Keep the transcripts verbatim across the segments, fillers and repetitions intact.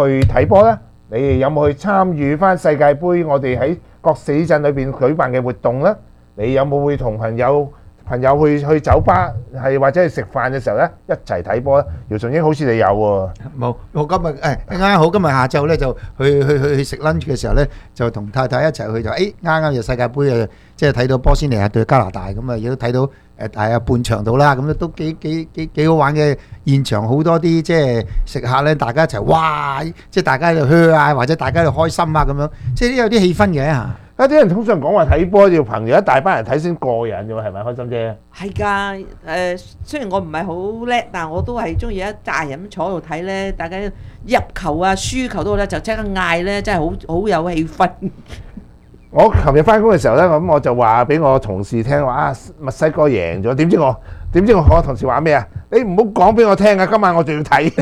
去睇波咧？你哋有冇去參與翻世界盃？我哋喺各市鎮裏邊舉辦嘅活動咧？你有冇會同朋友朋友去去酒吧係或者係食飯嘅時候咧一齊睇波咧？姚順英好似你有喎。 冇，我今日誒啱啱好，今日下晝咧就去去去去食 lunch 嘅時候咧，就同太太一齊去就誒啱啱就世界盃啊，即係睇到波斯尼亞對加拿大咁啊，亦都睇到誒大約半場到啦，咁咧都幾幾幾幾好玩嘅現場，好多啲即係食客咧，大家一齊哇，即係大家喺度噓啊，或者大家喺度開心啊咁樣，即係都有啲氣氛嘅嚇。 有啲人通常講話睇波要朋友一大班人睇先過癮嘅喎，係咪開心姐？ 係㗎，誒雖然我唔係好叻，但係我都係中意一紮人坐喺度睇咧，大家入球啊、輸球都好咧，就即刻嗌咧，真係好好有氣氛。 我琴日翻工嘅時候咧，咁我就話俾我同事聽話啊，墨西哥贏咗，點知我點知我我同事話咩啊？你唔好講俾我聽啊！今晚我仲要睇。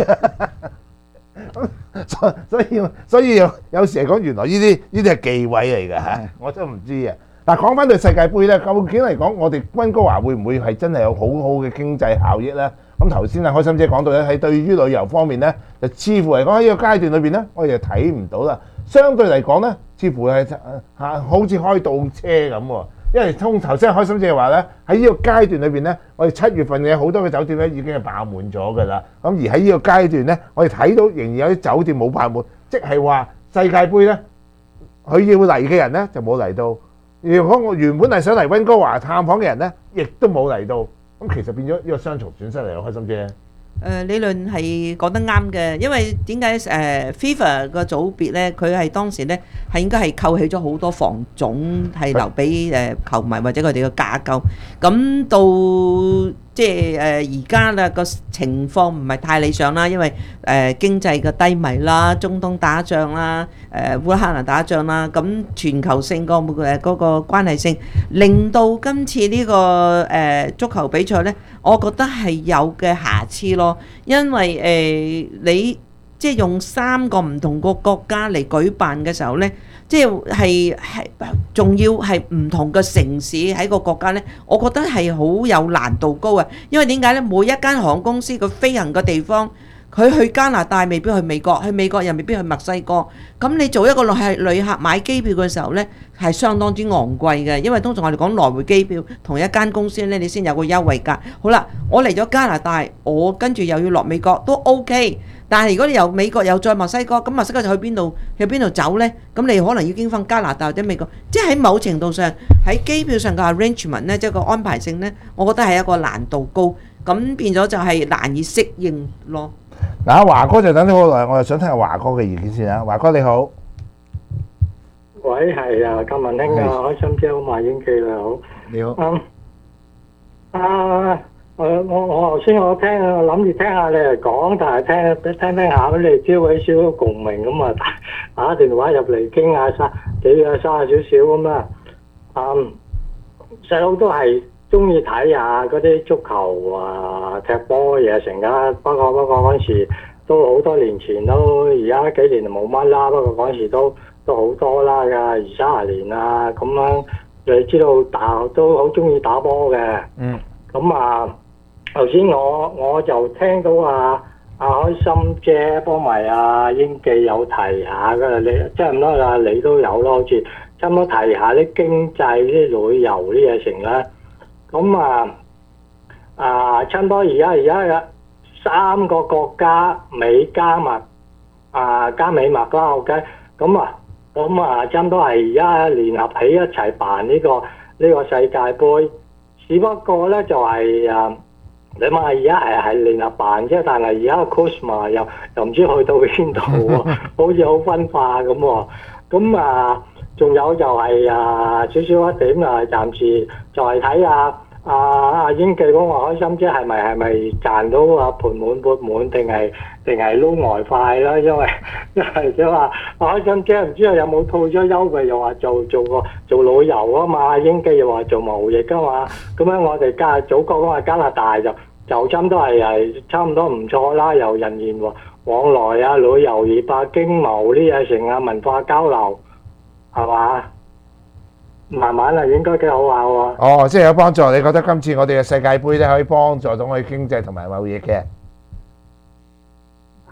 所所以所以有有時嚟講，原來呢啲呢啲係忌諱嚟㗎嚇，我真係唔知啊！嗱，講翻對世界盃咧，究竟嚟講，我哋溫哥華會唔會係真係有好好嘅經濟效益咧？咁頭先啊，開心姐講到咧，喺對於旅遊方面咧，就似乎嚟講喺呢個階段裏邊咧，我哋就睇唔到啦。相對嚟講咧，似乎係嚇好似開倒車咁喎。因為通頭先開心姐話咧，喺呢個階段裏邊咧，我哋七月份嘅好多嘅酒店咧已經係爆滿咗㗎啦。咁而喺呢個階段咧，我哋睇到仍然有啲酒店冇爆滿，即係話世界盃咧，佢要嚟嘅人咧就冇嚟到。如果我原本係想嚟溫哥華探訪嘅人咧，亦都冇嚟到。咁其實變咗呢個雙重損失嚟，開心姐。 誒理論係講得啱嘅，因為點解誒 FIFA 個組別咧，佢係當時咧係應該係扣起咗好多房總係留俾誒球迷或者佢哋嘅架構，咁到即係誒而家啦個情況唔係太理想啦，因為誒經濟嘅低迷啦，中東打仗啦，誒烏克蘭打仗啦，咁全球性個誒嗰個關係性，令到今次呢個誒足球比賽咧，我覺得係有嘅瑕疵咯，因為誒你即係用三個唔同個國家嚟舉辦嘅時候咧，即係係係仲要係唔同嘅城市喺個國家咧，我覺得係好有難度高啊！因為點解咧？每一間航空公司佢飛行嘅地方，佢去加拿大未必去美國，去美國又未必去墨西哥。咁你做一個係旅客買機票嘅時候咧，係相當之昂貴嘅，因為通常我哋講來回機票，同一間公司咧，你先有個優惠價。好啦，我嚟咗加拿大，我跟住又要落美國都 OK。但係如果你由美國又再墨西哥，咁墨西哥就去邊度？去邊度走呢？咁你可能要經翻加拿大或者美國，即係喺某程度上喺機票上嘅 arrangement 呢，即係個安排性呢，我覺得係一個難度高，咁變咗就係難以適應咯。 嗱，華哥就等咗好耐，我就想聽下華哥嘅意見先啦。華哥你好， 喂，係啊，咁文興啊，開心姐好，馬英記你好， 你好。 嗯啊。誒我我頭先我聽我諗住聽下你嚟講，但係聽聽聽下你哋招起少少共鳴咁啊，打打電話入嚟傾下沙幾啊沙少少咁啦。嗯，細佬都係中意睇下嗰啲足球啊、踢波嘢成㗎。不過不過嗰陣時都好多年前都，而家幾年就冇乜啦。不過嗰陣時都都好多啦㗎，二三十年啊咁樣。你知道打都好中意打波嘅。嗯。咁啊〜頭先我我就聽到啊阿開心姐幫埋阿英記有提下㗎，你即係咁多啦，你都有咯，好似差唔多提下啲經濟、啲旅遊啲嘢成啦。咁啊啊，差唔多而家而家有三個國家美加墨啊加美墨啦 ，OK。咁啊咁啊，差唔多係而家聯合起一齊辦呢個呢個世界盃，只不過咧就係啊。你話而家係係聯合辦啫，但係而家個 Cosma 又又唔知去到邊度喎，好似好分化咁喎。咁啊，仲有就係啊少少一點啊，暫時就係睇下阿阿英記講話開心姐係咪係咪賺到啊盤滿缽滿定係定係撈外快啦？因為因為即係話開心姐唔知有冇套咗優惠，又話做做個做旅遊啊嘛，英記又話做貿易噶嘛。咁樣我哋加祖國嗰個加拿大就就差唔多係係差唔多唔錯啦，由人員往來啊、旅遊業啊、經貿呢嘢成啊、文化交流係嘛？慢慢啊，應該幾好下喎。 哦，即係有幫助。你覺得今次我哋嘅世界盃咧，可以幫助到我哋經濟同埋貿易嘅？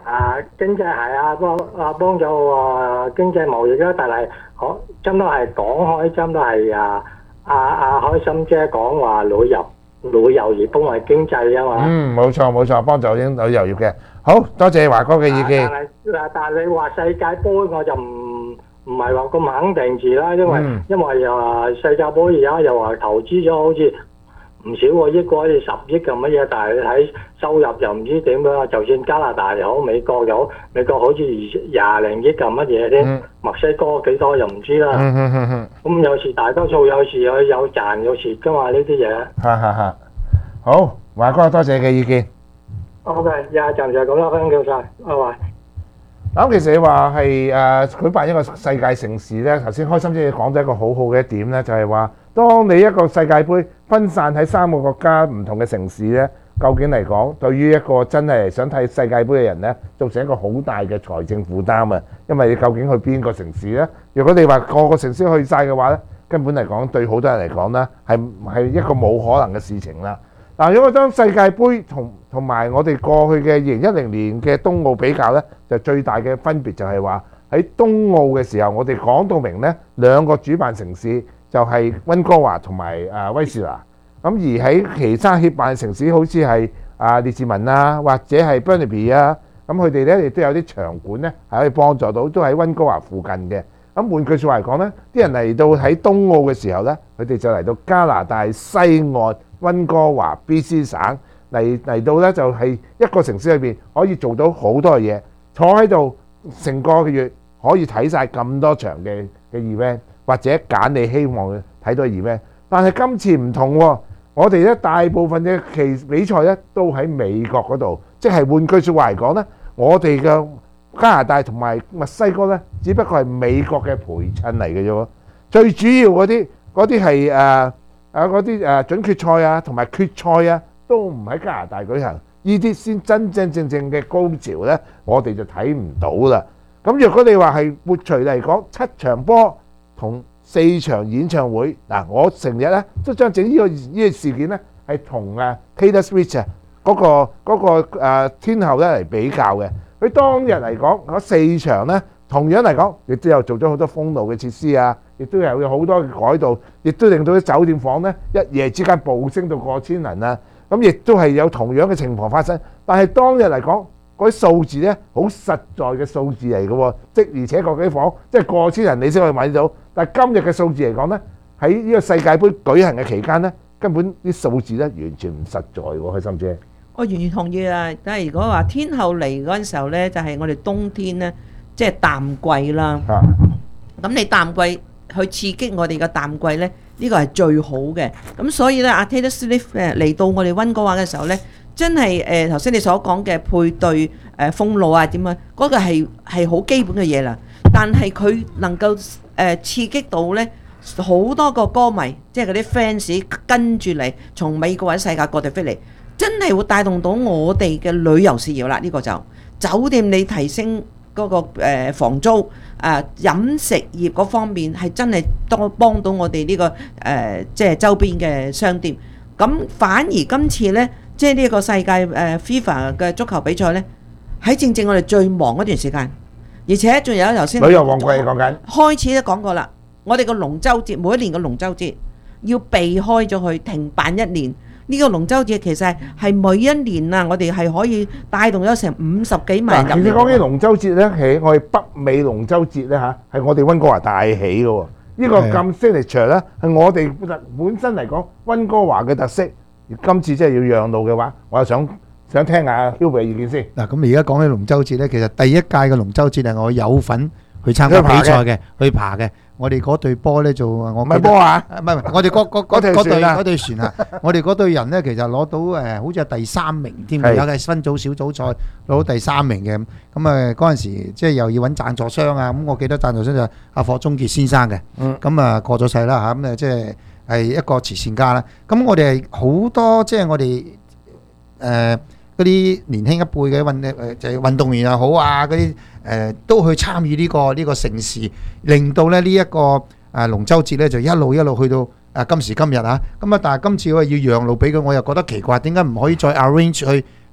啊經濟係啊幫啊幫助啊經濟貿易啦，但係可真都係講開，真都係啊啊啊開心姐講話旅遊旅遊業幫係經濟啊嘛。 嗯，冇錯冇錯，幫助旅遊業嘅。好多謝華哥嘅意見。 但係嗱，但係你話世界盃我就唔唔係話咁肯定住啦，因為、 嗯、 因為又話世界盃而家又話投資咗好似唔少個億，好似十億咁乜嘢，但係喺收入又唔知點樣。就算加拿大又好，美國又好，美國好似廿零億咁乜嘢添， 嗯、 墨西哥幾多又唔知啦。咁、 嗯嗯嗯嗯、 有時大多數有時有有賺有蝕噶嘛呢啲嘢。 哈哈哈！好，華哥多謝嘅意見。 OK，廿陣就咁啦，分享晒，拜拜。 咁其實你話係誒舉辦一個世界盛事咧，頭先開心姐講咗一個好好嘅一點咧，就係話，當你一個世界盃分散喺三個國家唔同嘅城市咧，究竟嚟講，對於一個真係想睇世界盃嘅人咧，造成一個好大嘅財政負擔啊！因為你究竟去邊個城市咧？如果你話個個城市去晒嘅話咧，根本嚟講對好多人嚟講咧，係係一個冇可能嘅事情啦。嗱，如果將世界盃同同埋我哋過去嘅二零一零年嘅冬奧比較呢，就最大嘅分別就係話喺冬奧嘅時候，我哋講到明呢兩個主辦城市就係溫哥華同埋誒威士拿。咁而喺其他協辦城市，好似係啊列治文啊，或者係 Burnaby 啊，咁佢哋呢亦都有啲場館呢係可以幫助到，都喺溫哥華附近嘅。咁換句説話嚟講呢，啲人嚟到喺冬奧嘅時候呢，佢哋就嚟到加拿大西岸溫哥華 B C 省嚟嚟到呢，就係一個城市裏邊可以做到好多嘢，坐喺度成個月可以睇晒咁多場嘅嘅 event， 或者揀你希望睇到嘅 event。但係今次唔同喎，我哋呢大部分嘅期比賽呢都喺美國嗰度，即係換句説話嚟講呢，我哋嘅加拿大同埋墨西哥呢，只不過係美國嘅陪襯嚟嘅啫喎。最主要嗰啲嗰啲係誒啊嗰啲誒準決賽啊同埋決賽啊，都唔喺加拿大舉行，呢啲先真真正正嘅高潮呢，我哋就睇唔到啦。咁若果你話係撥除嚟講七場波同四場演唱會，嗱，我成日呢都將整呢個呢個事件呢係同啊 Taylor Swift 啊嗰個嗰個誒天后呢嚟比較嘅。佢當日嚟講嗰四場呢，同樣嚟講，亦都有做咗好多封路嘅設施啊，亦都有有好多嘅改動，亦都令到啲酒店房呢一夜之間暴升到過千人啊！咁亦都係有同樣嘅情況發生。但係當日嚟講，嗰啲數字呢，好實在嘅數字嚟嘅喎，即而且嗰啲房即係過千人你先可以買到。但係今日嘅數字嚟講呢，喺呢個世界盃舉行嘅期間呢，根本啲數字呢完全唔實在喎，開心姐。 我完全同意啊！但係如果話天后嚟嗰陣時候呢，就係我哋冬天呢，即係淡季啦。咁你淡季去刺激我哋嘅淡季呢，呢個係最好嘅。咁所以呢，阿 Taylor Swift 嚟到我哋溫哥華嘅時候呢，真係誒頭先你所講嘅配對誒封路啊點啊，嗰個係係好基本嘅嘢啦。但係佢能夠誒刺激到呢好多個歌迷，即係嗰啲 fans 跟住嚟，從美國或者世界各地飛嚟。真係會帶動到我哋嘅旅遊事業啦！呢個就酒店你提升嗰個誒房租啊，飲食業嗰方面係真係多幫到我哋呢個誒即係周邊嘅商店。咁反而今次呢，即係呢個世界誒 FIFA 嘅足球比賽呢，喺正正我哋最忙嗰段時間，而且仲有頭先旅遊旺季講緊開始都講過啦，我哋個龍舟節每一年嘅龍舟節要避開咗佢停辦一年。呢個龍舟節其實係每一年啊，我哋係可以帶動咗成五十幾萬人入嚟。其實講起龍舟節咧，係我哋北美龍舟節咧嚇，係我哋溫哥華帶起嘅喎。呢個咁 signature 咧，係我哋本身嚟講溫哥華嘅特色。今次真係要讓路嘅話，我又想想聽下 Hubert 嘅意見先。 嗱，咁而家講起龍舟節咧，其實第一屆嘅龍舟節係我有份去參加比賽嘅，去爬嘅。我哋嗰隊波咧就我唔係波啊， 唔係唔係，我哋嗰嗰嗰嗰嗰隊條船啊嗰隊船啊，我哋嗰隊人咧其實攞到誒，好似係第三名添，有嘅分組小組賽攞到第三名嘅。咁啊嗰陣時即係又要揾贊助商啊，咁我記得贊助商就係阿霍宗傑先生嘅。 嗯。 咁啊過咗世啦嚇，咁啊即係係一個慈善家啦。咁我哋係好多即係我哋誒嗰啲年輕一輩嘅運誒就係運動員又好啊，嗰啲誒都去參與呢個呢個盛事，令到咧呢一個誒龍舟節咧就一路一路去到誒今時今日啊。咁啊，但係今次我要讓路俾佢，我又覺得奇怪，點解唔可以再 arrange 去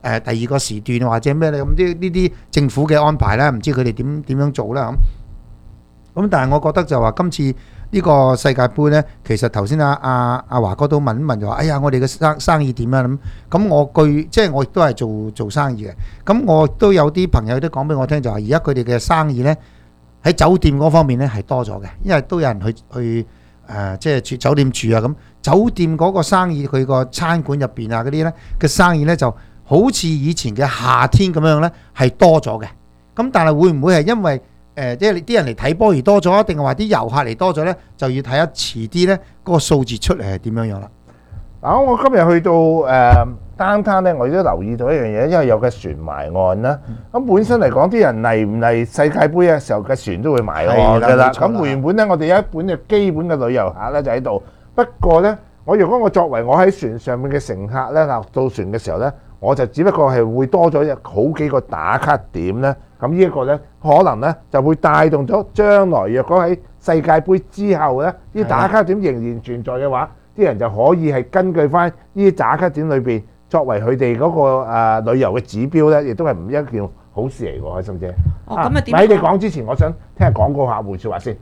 誒第二個時段或者咩咧咁啲呢啲政府嘅安排啦，唔知佢哋點點樣做啦咁。咁但係我覺得就話今次呢個世界盃呢，其實頭先阿阿阿華哥都問一問就話，哎呀，我哋嘅生生意點啊咁。咁我據即係我亦都係做做生意嘅，咁我都有啲朋友都講俾我聽，就話而家佢哋嘅生意呢，喺酒店嗰方面呢係多咗嘅，因為都有人去去誒、呃、即係住酒店住啊咁。酒店嗰個生意佢個餐館入邊啊嗰啲呢嘅生意呢，就好似以前嘅夏天咁樣呢，係多咗嘅。咁但係會唔會係因為誒即係啲人嚟睇波而多咗，定係話啲遊客嚟多咗呢？就要睇一遲啲呢嗰個數字出嚟係點樣樣啦。 嗱，我今日去到誒downtown咧，我亦都留意到一樣嘢，因為有個船埋岸啦。咁本身嚟講，啲人嚟唔嚟世界盃嘅時候，個船都會埋岸㗎啦。咁原本咧，我哋有一本嘅基本嘅旅遊客咧就喺度。不過咧，我如果我作為我喺船上面嘅乘客咧，嗱到船嘅時候咧，我就只不過係會多咗好幾個打卡點咧。咁呢一個咧，可能咧就會帶動咗將來若果喺世界盃之後咧，啲打卡點仍然存在嘅話，啲人就可以係根據翻呢啲打卡點裏邊作為佢哋嗰個誒、呃、旅遊嘅指標咧，亦都係唔一件好事嚟喎，開心姐。 哦，咁啊點？ 喺你講之前，我想聽下廣告客戶説話先。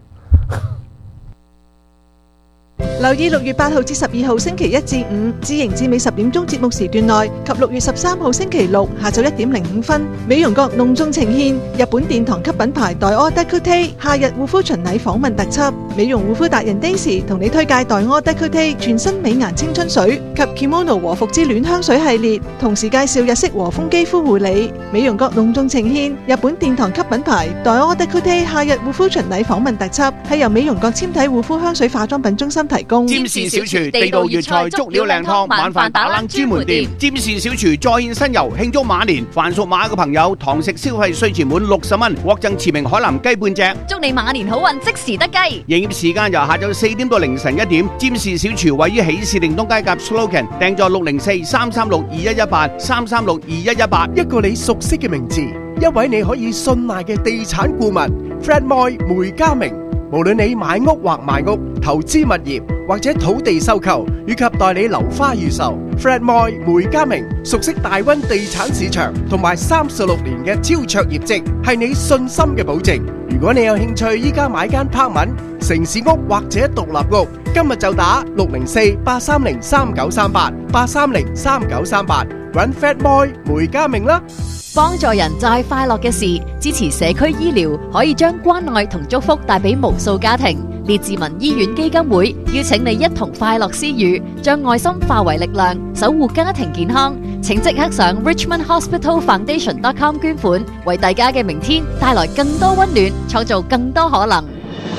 留意六月八號至十二號星期一至五，知營至美十點鐘節目時段內及六月十三號星期六下晝一點零五分，美容閣隆重呈現日本殿堂級品牌黛柯德酷蒂夏日護膚巡禮訪問特輯。美容護膚達人 Daisy 同你推介黛柯德酷蒂全新美顏青春水及 Kimono 和服之戀香水系列，同時介紹日式和風肌膚護理。美容閣隆重呈現日本殿堂級品牌黛柯德酷蒂夏日護膚巡禮訪問特輯，係由美容閣纖體護膚香水化妝品中心提供。 占士小廚地道粵菜足料靚湯，晚飯打冷專門店。占士小廚再現新遊，慶祝馬年，凡屬馬嘅朋友，堂食消費稅前滿六十蚊，獲贈馳名海南雞半隻。 祝你馬年好運，即時得雞。 營業時間由下晝四點到凌晨一點。占士小廚位於喜事定東街夾 Slogan， 訂座六零四三三六二一一八三三六二一一八。 一個你熟悉嘅名字，一位你可以信賴嘅地產顧問 Fred Moy 梅家明。無論你買屋或賣屋、投資物業或者土地收購，以及代理樓花預售 ，Fred Moy 梅家明熟悉大灣地產市場同埋三十六年嘅超卓業績，係你信心嘅保證。如果你有興趣依家買間 apartment、城市屋或者獨立屋，今日就打六零四八三零三九三八八三零三九三八，搵 Fred Moy 梅家明啦。 幫助人就係快樂嘅事，支持社區醫療可以將關愛同祝福帶俾無數家庭。列治文醫院基金會邀請你一同快樂施予，將愛心化為力量，守護家庭健康。請即刻上 richmond hospital foundation dot com 捐款，為大家嘅明天帶來更多溫暖，創造更多可能。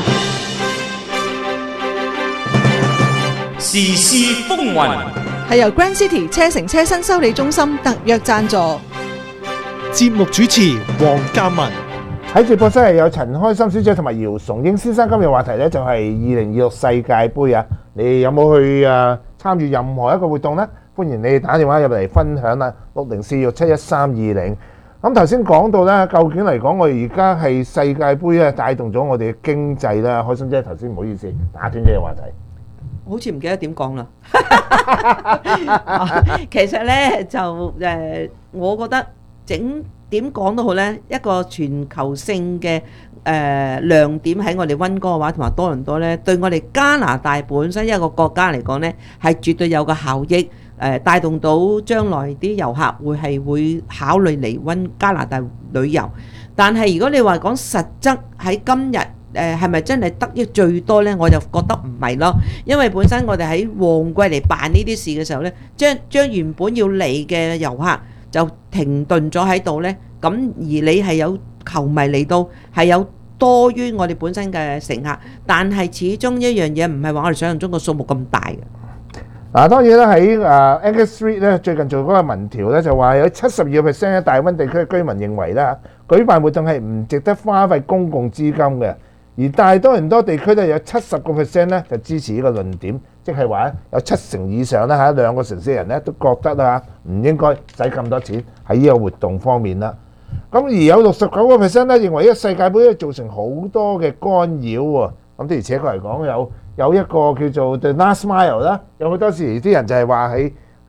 時事風雲係由 Grand City 車城車新修理中心特約贊助。 節目主持黃嘉文。 喺直播室係有陳開心小姐同埋姚崇英先生。今日話題咧就係二零二六世界盃啊！你哋有冇去誒參與任何一個活動呢？歡迎你哋打電話入嚟分享啦，六零四六七一三二零。咁頭先講到咧，究竟嚟講，我哋而家係世界盃咧帶動咗我哋嘅經濟啦。開心姐頭先唔好意思打斷咗個話題， 好似唔記得點講啦。其實咧就誒，我覺得。整點講都好呢，一個全球性嘅誒、呃、亮點喺我哋溫哥華同埋多倫多呢，對我哋加拿大本身一個國家嚟講呢，係絕對有個效益，誒、呃、帶動到將來啲遊客會係會考慮嚟溫加拿大旅遊。但係如果你話講實質喺今日誒係咪真係得益最多呢？我就覺得唔係咯，因為本身我哋喺旺季嚟辦呢啲事嘅時候呢，將將原本要嚟嘅遊客就停頓咗喺度呢，咁而你係有球迷嚟到，係有多於我哋本身嘅乘客，但係始終一樣嘢唔係話我哋想象中個數目咁大嘅。 嗱，當然啦，喺誒 Angus Street 咧，最近做嗰個民調咧，就話有七十二個 percent 嘅大溫地區嘅居民認為咧，舉辦活動係唔值得花費公共資金嘅，而大多倫多地區咧有七十個 percent 咧就支持呢個論點。即係話有七成以上咧嚇兩個城市人咧都覺得啦唔應該使咁多錢喺呢個活動方面啦。咁而有六十九個 percent 咧認為呢個世界盃咧造成好多嘅干擾喎。咁的而且確嚟講有有一個叫做 The Last Mile 啦，有好多時啲人就係話喺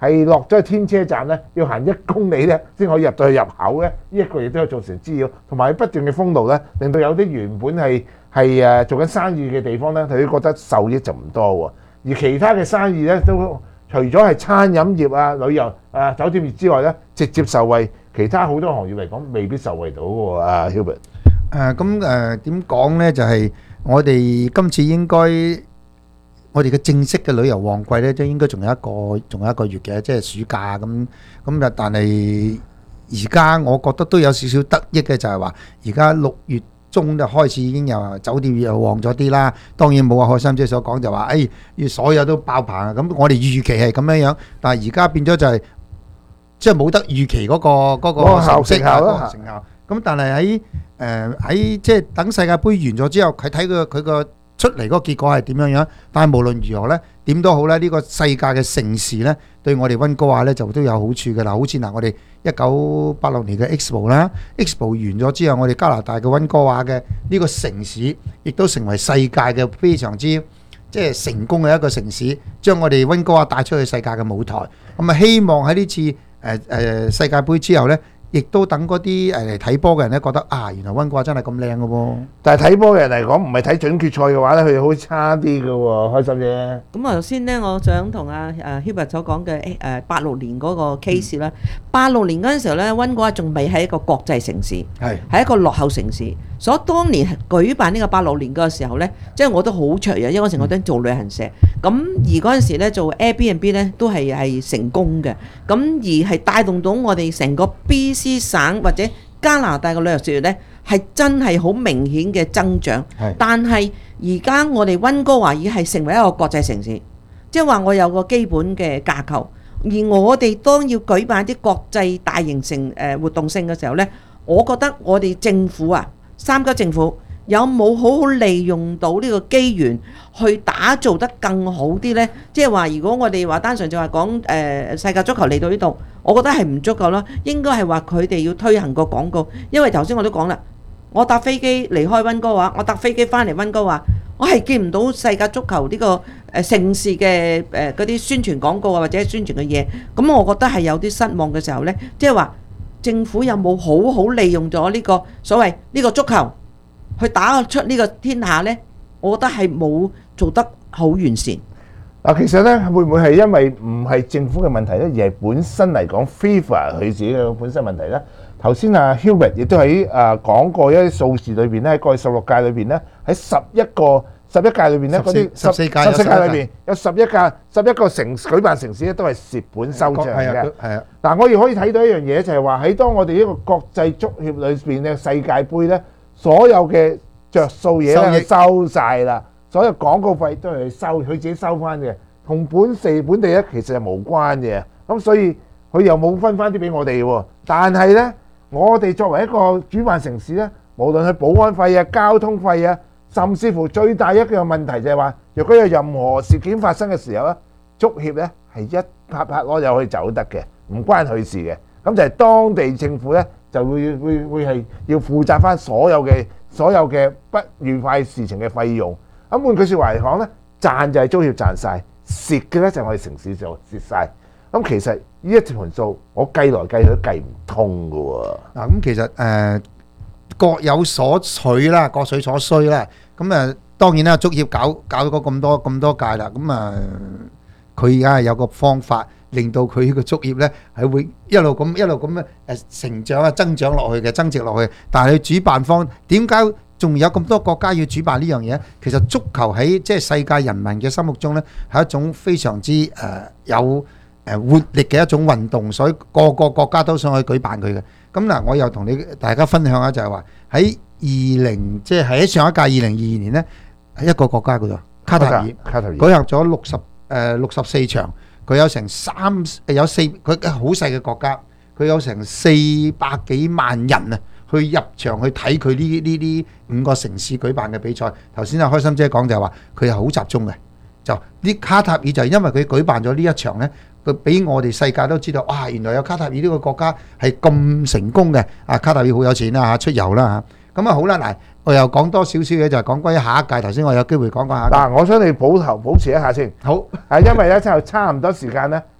係落咗去天車站咧，要行一公里咧先可以入到去入口咧，呢一個亦都有造成滋擾，同埋不斷嘅封路咧，令到有啲原本係係誒做緊生意嘅地方咧，佢覺得受益就唔多喎。而其他嘅生意咧，都除咗係餐飲業啊、旅遊啊、酒店業之外咧，直接受惠，其他好多行業嚟講未必受惠到喎。啊 Hubert， 誒咁誒點講咧？就係我哋今次應該。我哋嘅正式嘅旅遊旺季咧，都應該仲有一個，仲有一個月嘅，即係暑假咁咁。但係而家我覺得都有少少得益嘅，就係話而家六月中就開始已經有酒店又旺咗啲啦。當然冇阿海生姐所講就話，誒要所有都爆棚啊！咁我哋預期係咁樣樣，但係而家變咗就係即係冇得預期嗰個嗰個成績啊，嗰個成效。咁但係喺誒喺即係等世界盃完咗之後，佢睇佢佢個出嚟嗰個結果係點樣樣？但係無論如何呢，點都好咧，呢個世界嘅盛事呢，對我哋溫哥華呢就都有好處嘅啦。好似嗱，我哋一九八六年嘅 Expo 啦，Expo 完咗之後，我哋加拿大嘅溫哥華嘅呢個城市，亦都成為世界嘅非常之即係成功嘅一個城市，將我哋溫哥華帶出去世界嘅舞台。咁啊，希望喺呢次誒誒世界盃之後呢，亦都等嗰啲誒嚟睇波嘅人咧覺得啊，原來溫哥華真係咁靚嘅喎。 但係睇波嘅人嚟講，唔係睇準決賽嘅話咧，佢哋好差啲嘅喎，開心啫。 咁啊，頭先咧，我想同阿誒 Hubert 所講嘅誒八六年嗰個 case 啦，八六年嗰陣時候咧，溫哥華仲未係一個國際城市， 係係一個落後城市。所以當年舉辦呢個八六年嘅時候咧，即係我都好雀躍，因為嗰時我都做旅行社，咁而嗰陣時咧做 Airbnb 咧都係係成功嘅，咁而係帶動到我哋成個 B C 省或者加拿大嘅旅遊事業咧係真係好明顯嘅增長。但係而家我哋溫哥華已經係成為一個國際城市，即係話我有個基本嘅架構，而我哋當要舉辦啲國際大型成誒活動性嘅時候咧，我覺得我哋政府啊，三級政府有冇好好利用到呢個機緣去打造得更好啲呢？即係話如果我哋話單純就係講誒世界足球嚟到呢度，我覺得係唔足夠啦。應該係話佢哋要推行個廣告，因為頭先我都講啦，我搭飛機離開溫哥華，我搭飛機翻嚟溫哥華，我係見唔到世界足球呢個誒盛事嘅誒嗰啲宣傳廣告啊，或者宣傳嘅嘢，咁我覺得係有啲失望嘅時候呢，即係話。政府有冇好好利用咗呢個所謂呢個足球去打出呢個天下呢？我覺得係冇做得好完善。 嗱，其實咧會唔會係因為唔係政府嘅問題咧，而係本身嚟講 FIFA 佢自己嘅本身問題咧？頭先阿 Hubert 亦都喺誒講過一啲數字裏邊咧，喺過去十六屆裏邊咧，喺十一個十一屆裏邊咧，嗰啲十四屆十四屆裏邊有十一屆十一個城舉辦城市咧，都係蝕本收場嘅。 係啊， 嗱，我亦可以睇到一樣嘢，就係話喺當我哋呢個國際足協裏邊嘅世界盃咧，所有嘅着數嘢咧收曬啦，所有廣告費都係收，佢自己收翻嘅，同本地本地咧其實係無關嘅。咁所以佢又冇分翻啲俾我哋喎。但係咧，我哋作為一個主辦城市咧，無論係保安費啊、交通費啊，甚至乎最大一個問題就係話，若果有任何事件發生嘅時候咧，足協咧係一拍拍攞就可以走得嘅，唔關佢事嘅。咁就係當地政府咧就會會會係要負責翻所有嘅所有嘅不愉快事情嘅費用。咁換句説話嚟講咧，賺就係足協賺曬，蝕嘅咧就係我哋城市就蝕曬。咁其實呢一盤數我計來計去都計唔通㗎喎。 嗱，咁其實誒各有所取啦，各取所需啦。咁誒當然啦，足協搞搞咗咁多咁多屆啦，咁啊佢而家係有個方法令到佢個足協咧係會一路咁一路咁樣誒成長啊增長落去嘅，增值落去。但係佢主辦方點解仲有咁多國家要主辦呢樣嘢？其實足球喺即係世界人民嘅心目中咧係一種非常之誒有誒活力嘅一種運動，所以個個國家都想去舉辦佢嘅。咁嗱，我又同你大家分享下就係話喺二零即係喺上一屆二零二二年咧，喺一個國家嗰度卡塔爾卡塔爾舉行咗六十誒六十四場，佢有成三誒有四佢好細嘅國家，佢有成四百幾萬人啊去入場去睇佢呢呢啲五個城市舉辦嘅比賽。頭先阿開心姐講就係話佢係好集中嘅，就呢卡塔爾就係因為佢舉辦咗呢一場咧。佢俾我哋世界都知道，哇！原來有卡塔爾呢個國家係咁成功嘅。啊，卡塔爾好有錢啦嚇，出遊啦嚇。咁啊好啦，嗱，我又講多少少嘢，就係講關於下一屆。頭先我有機會講過下。 嗱，我想你保頭保持一下先。 好， 係因為咧就差唔多時間咧，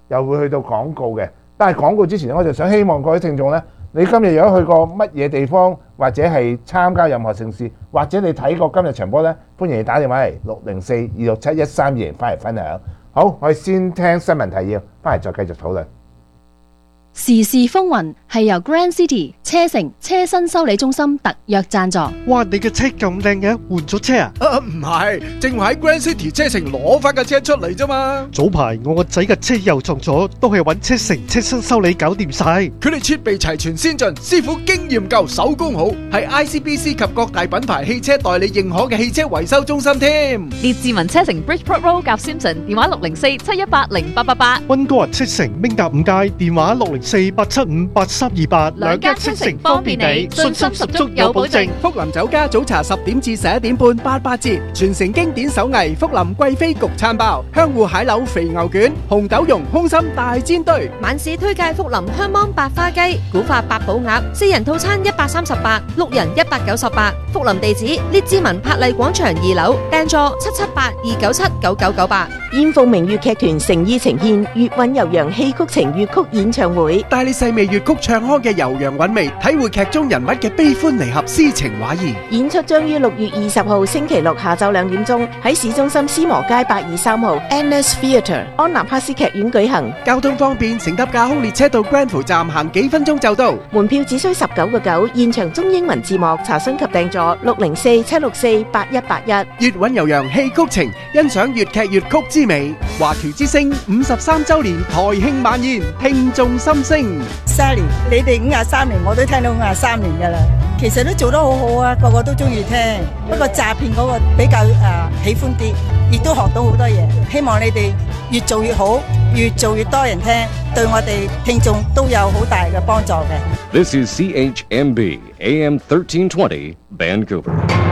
又會去到廣告嘅。但係廣告之前，我就想希望各位聽眾呢，你今日有去過乜嘢地方，或者係參加任何盛事，或者你睇過今日場波呢，歡迎你打電話嚟六零四二六七一三二零翻嚟分享。好，我哋先聽新聞提要，翻嚟再繼續討論。 時事風雲係由 Grand City 車城車身修理中心特約贊助。 哇！你嘅車咁靚嘅，換咗車啊？ 啊，唔係，正話喺 Grand City 車城攞翻架車出嚟啫嘛。 早排我個仔嘅車又撞咗，都係揾車城車身修理搞掂晒。 佢哋設備齊全先進，師傅經驗夠，手工好，係 I C B C 及各大品牌汽車代理認可嘅汽車維修中心添。 列治文車城 Bridgeport Road 夾 Simpson， 電話六零四七一八零八八八。 溫哥華車城明達五街，電話六零四八七五八三二八。 兩間車城方便你，信心十足有保證。 福林酒家早茶十點至十一點半八八折，傳承經典手藝福林貴妃焗餐包、香芋蟹柳肥牛卷、紅豆蓉空心大煎堆。 晚市推介福林香芒百花雞、古法八寶鴨，四人套餐一百三十八，六人一百九十八。福林地址列治文柏麗廣場二樓，訂座七七八二九七九九九八。 燕鳳明粵劇團誠意呈現粵韻悠揚戲曲情粵曲演唱會， 帶你細味粵曲唱腔嘅悠揚韻味，體會劇中人物嘅悲歡離合、詩情畫意。 演出將於六月二十號星期六下晝兩點鐘喺市中心思磨街八二三號 Annex Theatre 安南克斯劇院舉行。 交通方便，乘搭架空列車到 Granville站行幾分鐘就到。 門票只需十九個九，現場中英文字幕，查詢及訂座六零四七六四八一八一。 粵韻悠揚戲曲情，欣賞粵劇粵曲之美。華僑之聲五十三週年台慶晚宴，聽眾心聲。 三年，你哋五廿三年，我都聽到五廿三年噶啦。其實都做得好好啊，個個都中意聽。不過詐騙嗰個比較誒、呃、喜歡啲，亦都學到好多嘢。希望你哋越做越好，越做越多人聽，對我哋聽眾都有好大嘅幫助嘅。 This is C H M B A M thirteen twenty Vancouver。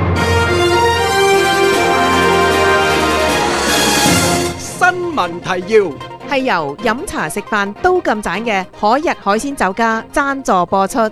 新聞提要係由飲茶食飯都咁盞嘅海逸海鮮酒家贊助播出。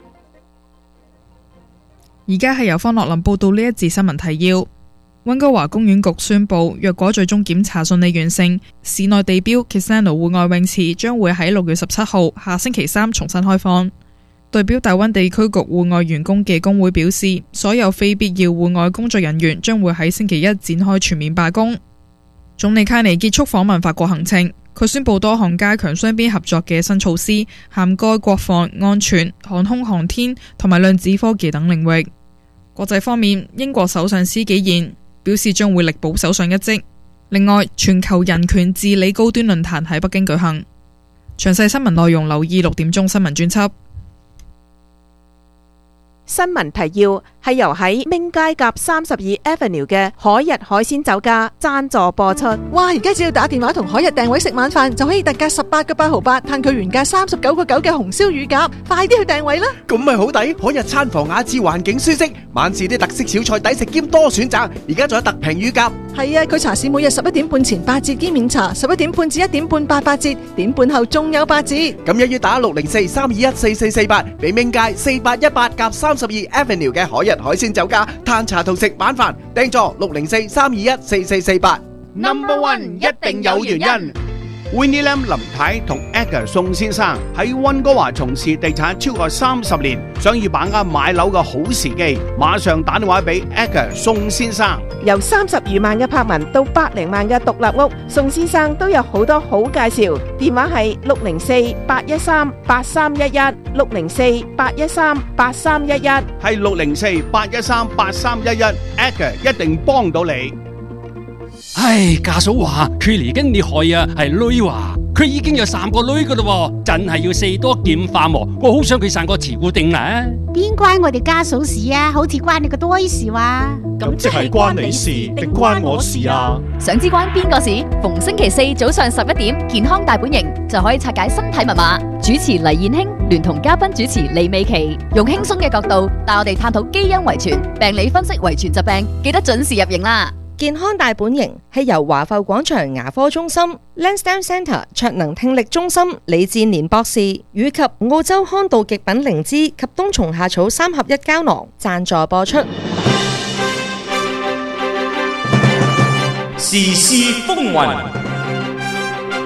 而家係由方樂林報道呢一節新聞提要。溫哥華公園局宣布，若果最終檢查順利完成，市內地標 Kisano 戶外泳池將會喺六月十七號下星期三重新開放。代表大灣地區局戶外員工嘅工會表示，所有非必要戶外工作人員將會喺星期一展開全面罷工。總理卡尼結束訪問法國行程，佢宣布多項加強雙邊合作嘅新措施，涵蓋國防安全、航空航天同埋量子科技等領域。國際方面，英國首相施紀賢表示將會力保首相一職。另外，全球人權治理高端論壇喺北京舉行。詳細新聞內容留意六點鐘新聞專輯。 新聞提要係由喺明街夾三十二 Avenue 嘅海逸海鮮酒家贊助播出。 哇！而家只要打電話同海逸訂位食晚飯，就可以特價十八個八毫八，嘆佢原價三十九個九嘅紅燒乳鴿。快啲去訂位啦！ 咁咪好抵，海逸餐房雅致，環境舒適，晚市啲特色小菜抵食兼多選擇。而家仲有特平乳鴿。 係啊，佢茶市每日十一點半前八折兼免茶，十一點半至一點半八八折，點半後仲有八折。 咁一於打六零四三二一四四四八，俾明街四八一八夾三十二 Avenue 嘅海逸海鮮酒家嘆茶同食晚飯，訂座六零四三二一四四四八。 Number One 一定有原因。Winnie Lam 林太同 Edgar 宋先生喺溫哥華從事地產超過三十年，想要把握買樓嘅好時機，馬上打電話俾 Edgar 宋先生。 由三十餘萬嘅柏文到百零萬嘅獨立屋，宋先生都有好多好介紹。電話係六零四八一三八三一一，六零四八一三八三一一， 係六零四八一三八三一一 ，Edgar 一定幫到你。 唉，家嫂話佢嚟緊你害啊，係女話佢已經有三個女噶啦，真係要四多劍化喎。我好想佢生個慈固定啊！ 邊關我哋家嫂事啊？好似關你個堆事話。 咁即係關你事定關我事啊？ 想知關邊個事？逢星期四早上十一點，健康大本營就可以拆解身體密碼。主持黎燕卿聯同嘉賓主持李美琪，用輕鬆嘅角度帶我哋探討基因遺傳、病理分析遺傳疾病，記得準時入營啦！ 健康大本營係由華埠廣場牙科中心、Lansdowne Centre 卓能聽力中心李志年博士以及澳洲康道極品靈芝及冬蟲夏草三合一膠囊贊助播出。 時事風雲，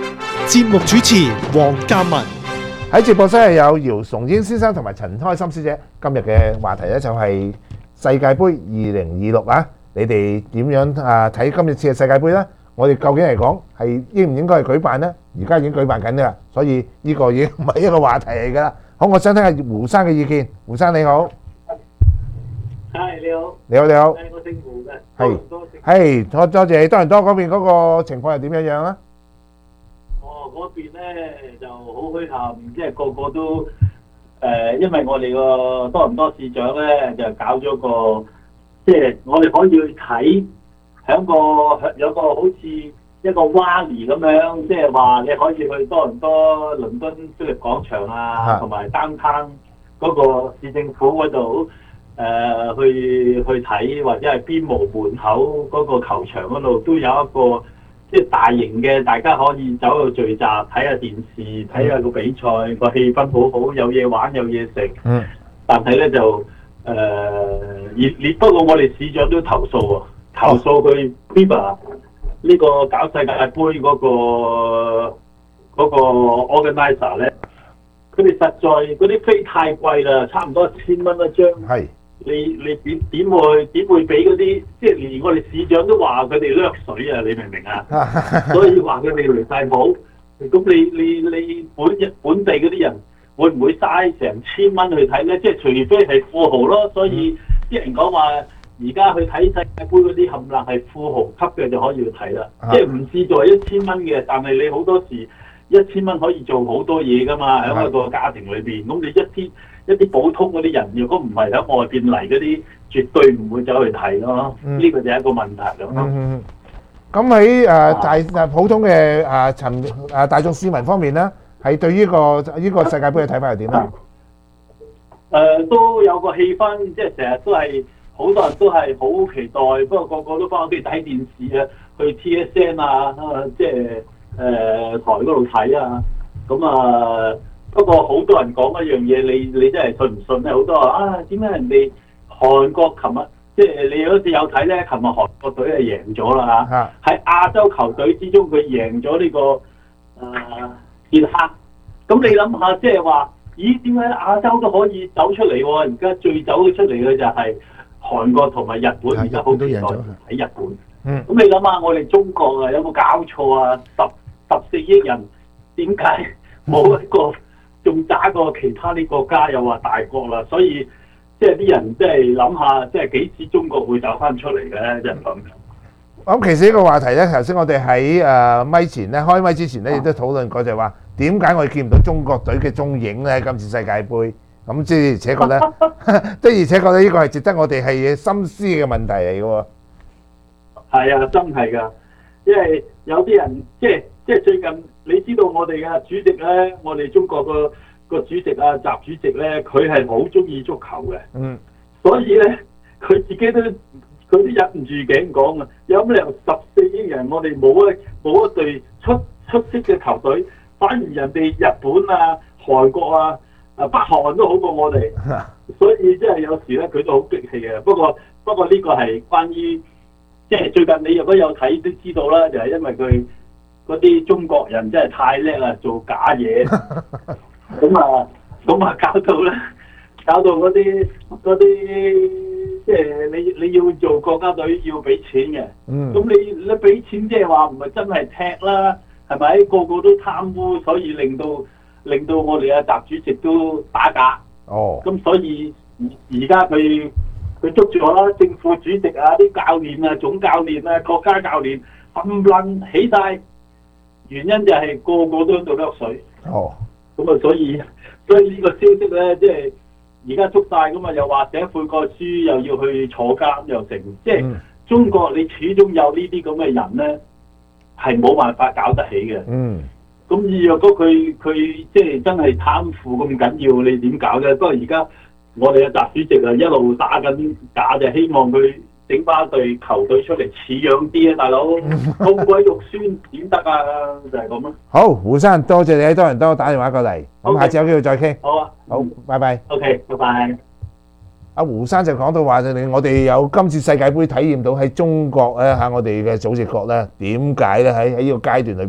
節目主持黃鑑文。 喺直播室係有姚崇英先生同埋陳開心師姐。今日嘅話題咧就係世界盃二零二六啊！你哋點樣啊睇今次嘅世界盃咧？我哋究竟嚟講係應唔應該係舉辦咧？而家已經舉辦緊啦，所以呢個已經唔係一個話題嚟㗎啦。好，我想聽下胡生嘅意見。胡生你好， 係你好， 你好你好， 係我姓胡嘅， 係多倫多姓係多多謝你。多倫多嗰邊嗰個情況係點樣樣啊？ 哦，嗰邊咧就好墟冚，即係個個都誒、呃，因為我哋個多倫多市長咧就搞咗個，即係我哋可以去睇，喺個有個好似一個 Wally 咁樣，即係話你可以去多倫多倫敦菲力廣場啊，同埋 downtown 嗰個市政府嗰度誒去去睇，或者係邊無門口嗰個球場嗰度都有一個。即係大型嘅，大家可以走去聚集睇下電視，睇下個比賽，個氣氛好好，有嘢玩有嘢食。 嗯。 但係咧就誒，而、呃、而不過我哋市長都投訴喎，投訴佢 FIFA 呢個搞世界盃嗰、嗰個嗰、嗰個 organizer 咧，佢哋實在嗰啲飛太貴啦，差唔多一千蚊一張。 係。你你點點會點會俾嗰啲，即係連我哋市長都話佢哋掠水啊！你明唔明啊？所以話佢哋離晒譜。咁你你你本本地嗰啲人會唔會嘥成千蚊去睇咧？即係除非係富豪咯。所以啲人講話而家去睇世界盃嗰啲冚唪唥係富豪級嘅就可以去睇啦。即係唔志在一千蚊嘅，但係你好多時一千蚊可以做好多嘢噶嘛，喺一個家庭裏邊。咁你一天一啲普通嗰啲人，如果唔係喺外邊嚟嗰啲，絕對唔會走去睇咯。呢、嗯、個就係一個問題咯。 嗯咁喺誒大誒普通嘅誒陳誒大眾市民方面咧，係對呢、呢個呢、呢個世界盃嘅睇法係點咧？誒、 呃、都有個氣氛，即係成日都係好多人都係好期待，不過個個都翻屋企睇電視啊，去 T S N 啊，即係誒、呃、台嗰度睇啊，咁啊。不過好多人講一樣嘢，你你真係信唔信咧？好多話啊，點解人哋韓國琴日即係你好似有睇咧？琴日韓國隊係贏咗啦嚇，喺亞洲球隊之中佢贏咗呢、這個誒捷克。咁你諗下，即係話，咦？點解亞洲都可以走出嚟喎？而家最走得出嚟嘅就係韓國同埋日本，而家好期待睇日本。嗯。咁你諗下，我哋中國啊，有冇搞錯啊？十十四億人，點解冇一個？仲渣過其他啲國家，又話大國啦，所以即係啲人即係諗下，即係幾時中國會走翻出嚟嘅咧？即係咁。 咁其實呢個話題咧，頭先我哋喺誒咪前咧，開咪之前咧，亦都討論過，就係話點解我哋見唔到中國隊嘅蹤影咧？今次世界盃咁，即係而且確咧，即係而且確咧，呢個係值得我哋係深思嘅問題嚟嘅喎。 係啊，真係㗎，因為有啲人即係即係最近。你知道我哋嘅主席咧，我哋中國個個主席啊，習主席咧，佢係好中意足球嘅。嗯。所以咧，佢自己都佢都忍唔住頸講啊！有乜理由十四億人，我哋冇一冇一隊出出色嘅球隊，反而人哋日本啊、韓國啊、啊北韓都好過我哋。所以即係有時咧，佢都好激氣嘅。不過不過呢個係關於即係最近你如果有睇都知道啦，就係、是、因為佢。嗰啲中國人真係太叻啦，做假嘢，咁啊，咁啊，搞到咧，搞到嗰啲嗰啲，即係你你要做國家隊要俾錢嘅，咁、嗯、你你俾錢即係話唔係真係踢啦，係咪？個個都貪污，所以令到令到我哋阿習主席都打假。哦，咁所以而而家佢佢捉住我啦，政府主席啊、啲教練啊、總教練啊、國家教練冚唪唥起晒。原因就係個個都喺度掠水，哦，咁啊，所以所以呢個消息咧，即係而家捉晒咁啊，又話寫悔過書，又要去坐監，又成，即係、嗯、中國你始終有呢啲咁嘅人咧，係冇辦法搞得起嘅。嗯，咁若果佢佢即係真係貪腐咁緊要，你點搞啫？不過而家我哋嘅習主席啊，一路打緊假，就希望佢。整翻隊球隊出嚟似樣啲啊，大佬咁鬼肉酸點得啊？就係咁咯。好， 胡生，多謝你喺多倫多打電話過嚟，咁、okay. 下次有機會再傾。 好啊， 好，拜拜。 OK，拜拜。 阿胡生就講到話，你我哋有今次世界盃體驗到喺中國咧嚇，我哋嘅組織國咧點解咧喺喺呢個階段裏邊咧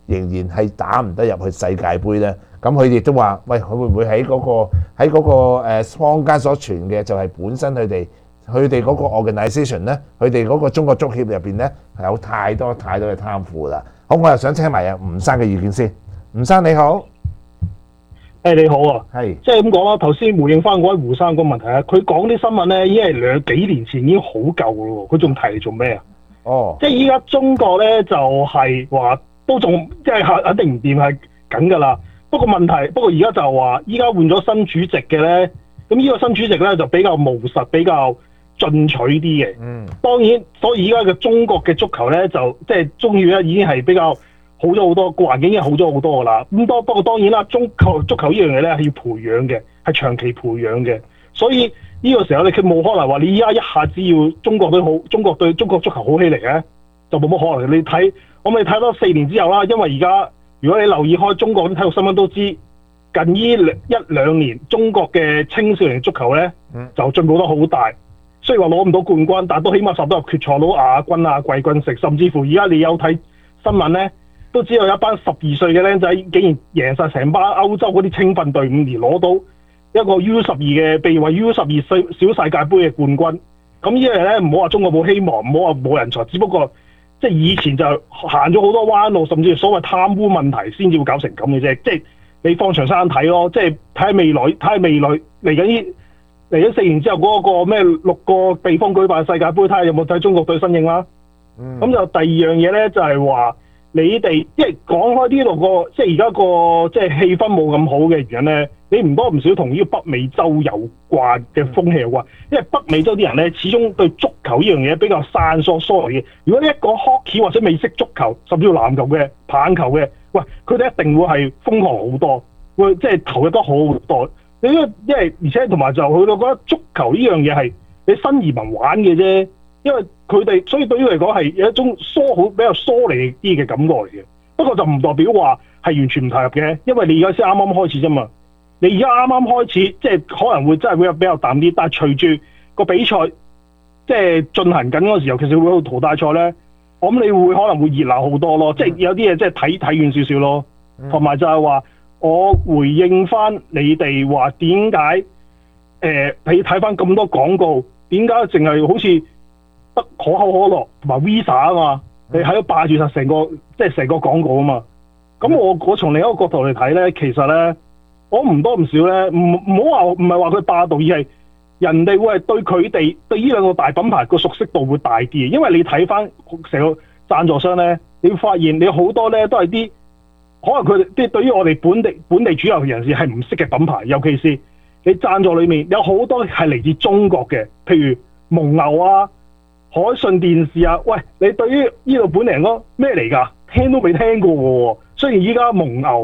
仍然係打唔得入去世界盃咧。咁佢哋都話：喂，佢會唔會喺嗰、個喺嗰、個誒坊間所傳嘅就係本身佢哋佢哋嗰個 organisation 咧，佢哋嗰個中國足協入邊咧係有太多太多嘅貪腐啦。好，我又想聽埋啊吳生嘅意見先。吳生你好。 誒你好啊， 係即係咁講啦。頭先回應翻嗰位胡生個問題啊，佢講啲新聞咧已經係兩幾年前已經好舊咯喎，佢仲提嚟做咩啊？ 哦， 即係依家中國咧就係、是、話都仲即係肯定唔掂係緊㗎啦。不過問題，不過而家就話依家換咗新主席嘅咧，咁呢個新主席咧就比較務實、比較進取啲嘅。 嗯， 當然，所以而家嘅中國嘅足球咧就即係中意咧已經係比較好咗好多，個環境已經好咗好多㗎啦。咁多不過當然啦，中球足球呢樣嘢咧係要培養嘅，係長期培養嘅。所以呢個時候你佢冇可能話你依家一下子要中國隊好，中國對中國足球好起嚟咧，就冇乜可能。你睇我咪睇多四年之後啦，因為而家。如果你留意開中國啲體育新聞都知，近呢兩一兩年中國嘅青少年足球咧就進步得好大。雖然話攞唔到冠軍，但都起碼入到入決賽攞亞軍啊、季軍食，甚至乎而家你有睇新聞咧，都知道有一班十二歲嘅僆仔竟然贏晒成班歐洲嗰啲青訓隊伍而攞到一個 U 十二嘅被譽為 U 十二小世界盃嘅冠軍。咁呢樣咧唔好話中國冇希望，唔好話冇人才，只不過。即係以前就行咗好多彎路，甚至所謂貪污問題先至會搞成咁嘅啫。即係你放長山睇咯，即係睇下未來，睇下未來嚟緊呢嚟緊四年之後嗰個咩六個地方舉辦世界盃，睇下有冇睇中國隊身影啦。咁、嗯、就第二樣嘢咧，就係話你哋即係講開呢度個即係而家個即係氣氛冇咁好嘅原因咧，你唔多唔少同呢個北美洲有關嘅風氣有關，因為北美洲啲人咧始終對足球呢樣嘢比較散疏疏離嘅。如果你一講 hockey 或者美式足球，甚至乎籃球嘅、棒球嘅，喂，佢哋一定會係瘋狂好多，會即係投入得好好多。你因為因為而且同埋就佢哋覺得足球呢樣嘢係你新移民玩嘅啫，因為佢哋所以對於嚟講係有一種疏好比較疏離啲嘅感覺嚟嘅。不過就唔代表話係完全唔投入嘅，因為你而家先啱啱開始啫嘛。你而家啱啱開始，即係可能會真係會有比較淡啲，但係隨住個比賽即係進行緊嗰時候，其實會有淘汰賽咧，我諗你會可能會熱鬧好多咯。即係有啲嘢即係睇睇遠少少咯，同埋就係話我回應翻你哋話點解誒你睇翻咁多廣告，點解淨係好似得可口可樂同埋 Visa 啊嘛？你喺度霸住晒成個即係成個廣告啊嘛？咁我我從另一個角度嚟睇咧，其實咧。我唔多唔少咧，唔唔好話唔係話佢霸道，而係人哋會係對佢哋對呢兩個大品牌個熟悉度會大啲。因為你睇翻成個贊助商咧，你會發現你好多咧都係啲可能佢哋即係對於我哋本地本地主流人士係唔識嘅品牌，尤其是你贊助裏面有好多係嚟自中國嘅，譬如蒙牛啊、海信電視啊。喂，你對於呢度本地人講咩嚟㗎？聽都未聽過喎。雖然依家蒙牛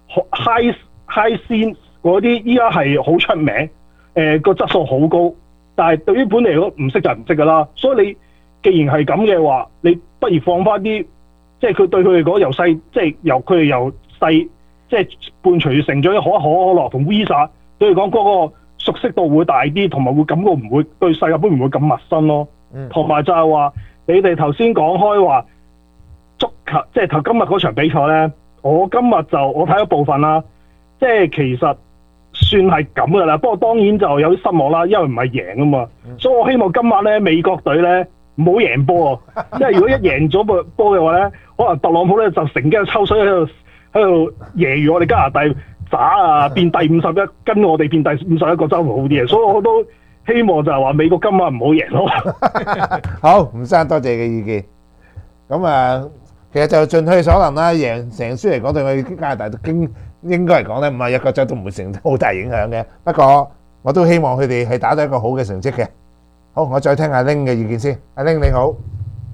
high High 線嗰啲依家係好出名，誒、呃、個質素好高，但係對於本地嚟講唔識就唔識㗎啦。所以你既然係咁嘅話，你不如放翻啲，即係佢對佢嚟講由細，即係由佢哋由細，即係伴隨成長嘅可口可樂同 Visa，對佢講嗰個熟悉度會大啲，同埋會感覺唔會對世界盃唔會咁陌生咯。同埋就係話你哋頭先講開話足球，即係頭今日嗰場比賽咧，我今日就我睇咗部分啦。即係其實算係咁噶啦，不過當然就有啲失望啦，因為唔係贏啊嘛，嗯、所以我希望今晚咧美國隊咧唔好贏波啊！即係如果一贏咗個波嘅話咧，可能特朗普咧就乘機抽水喺度喺度揶揄我哋加拿大渣啊，變第五十一，跟我哋變第五十一個州好啲嘅，所以我都希望就係話美國今晚唔好贏咯。 好，吳生多謝嘅意見。咁啊，其實就盡佢所能啦，贏成輸嚟講對我哋加拿大都經。應該嚟講咧，五十一個州都唔會成好大影響嘅。不過我都希望佢哋係打到一個好嘅成績嘅。好，我再聽阿 Ling 嘅意見先。阿 Ling 你好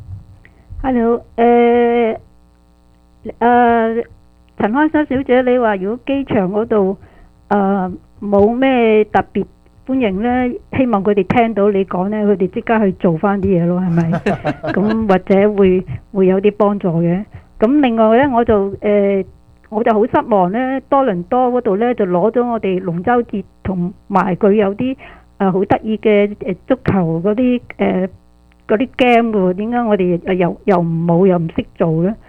，Hello， 誒誒，陳開心小姐，你話如果機場嗰度誒冇咩特別歡迎咧，希望佢哋聽到你講咧，佢哋即刻去做翻啲嘢咯，係咪？咁或者會會有啲幫助嘅。咁另外咧，我就誒。我就好失望咧，多倫多嗰度咧就攞咗我哋龍舟節同埋佢有啲誒好得意嘅誒足球嗰啲誒嗰啲 game 嘅喎，點解我哋又又唔冇又唔識做咧？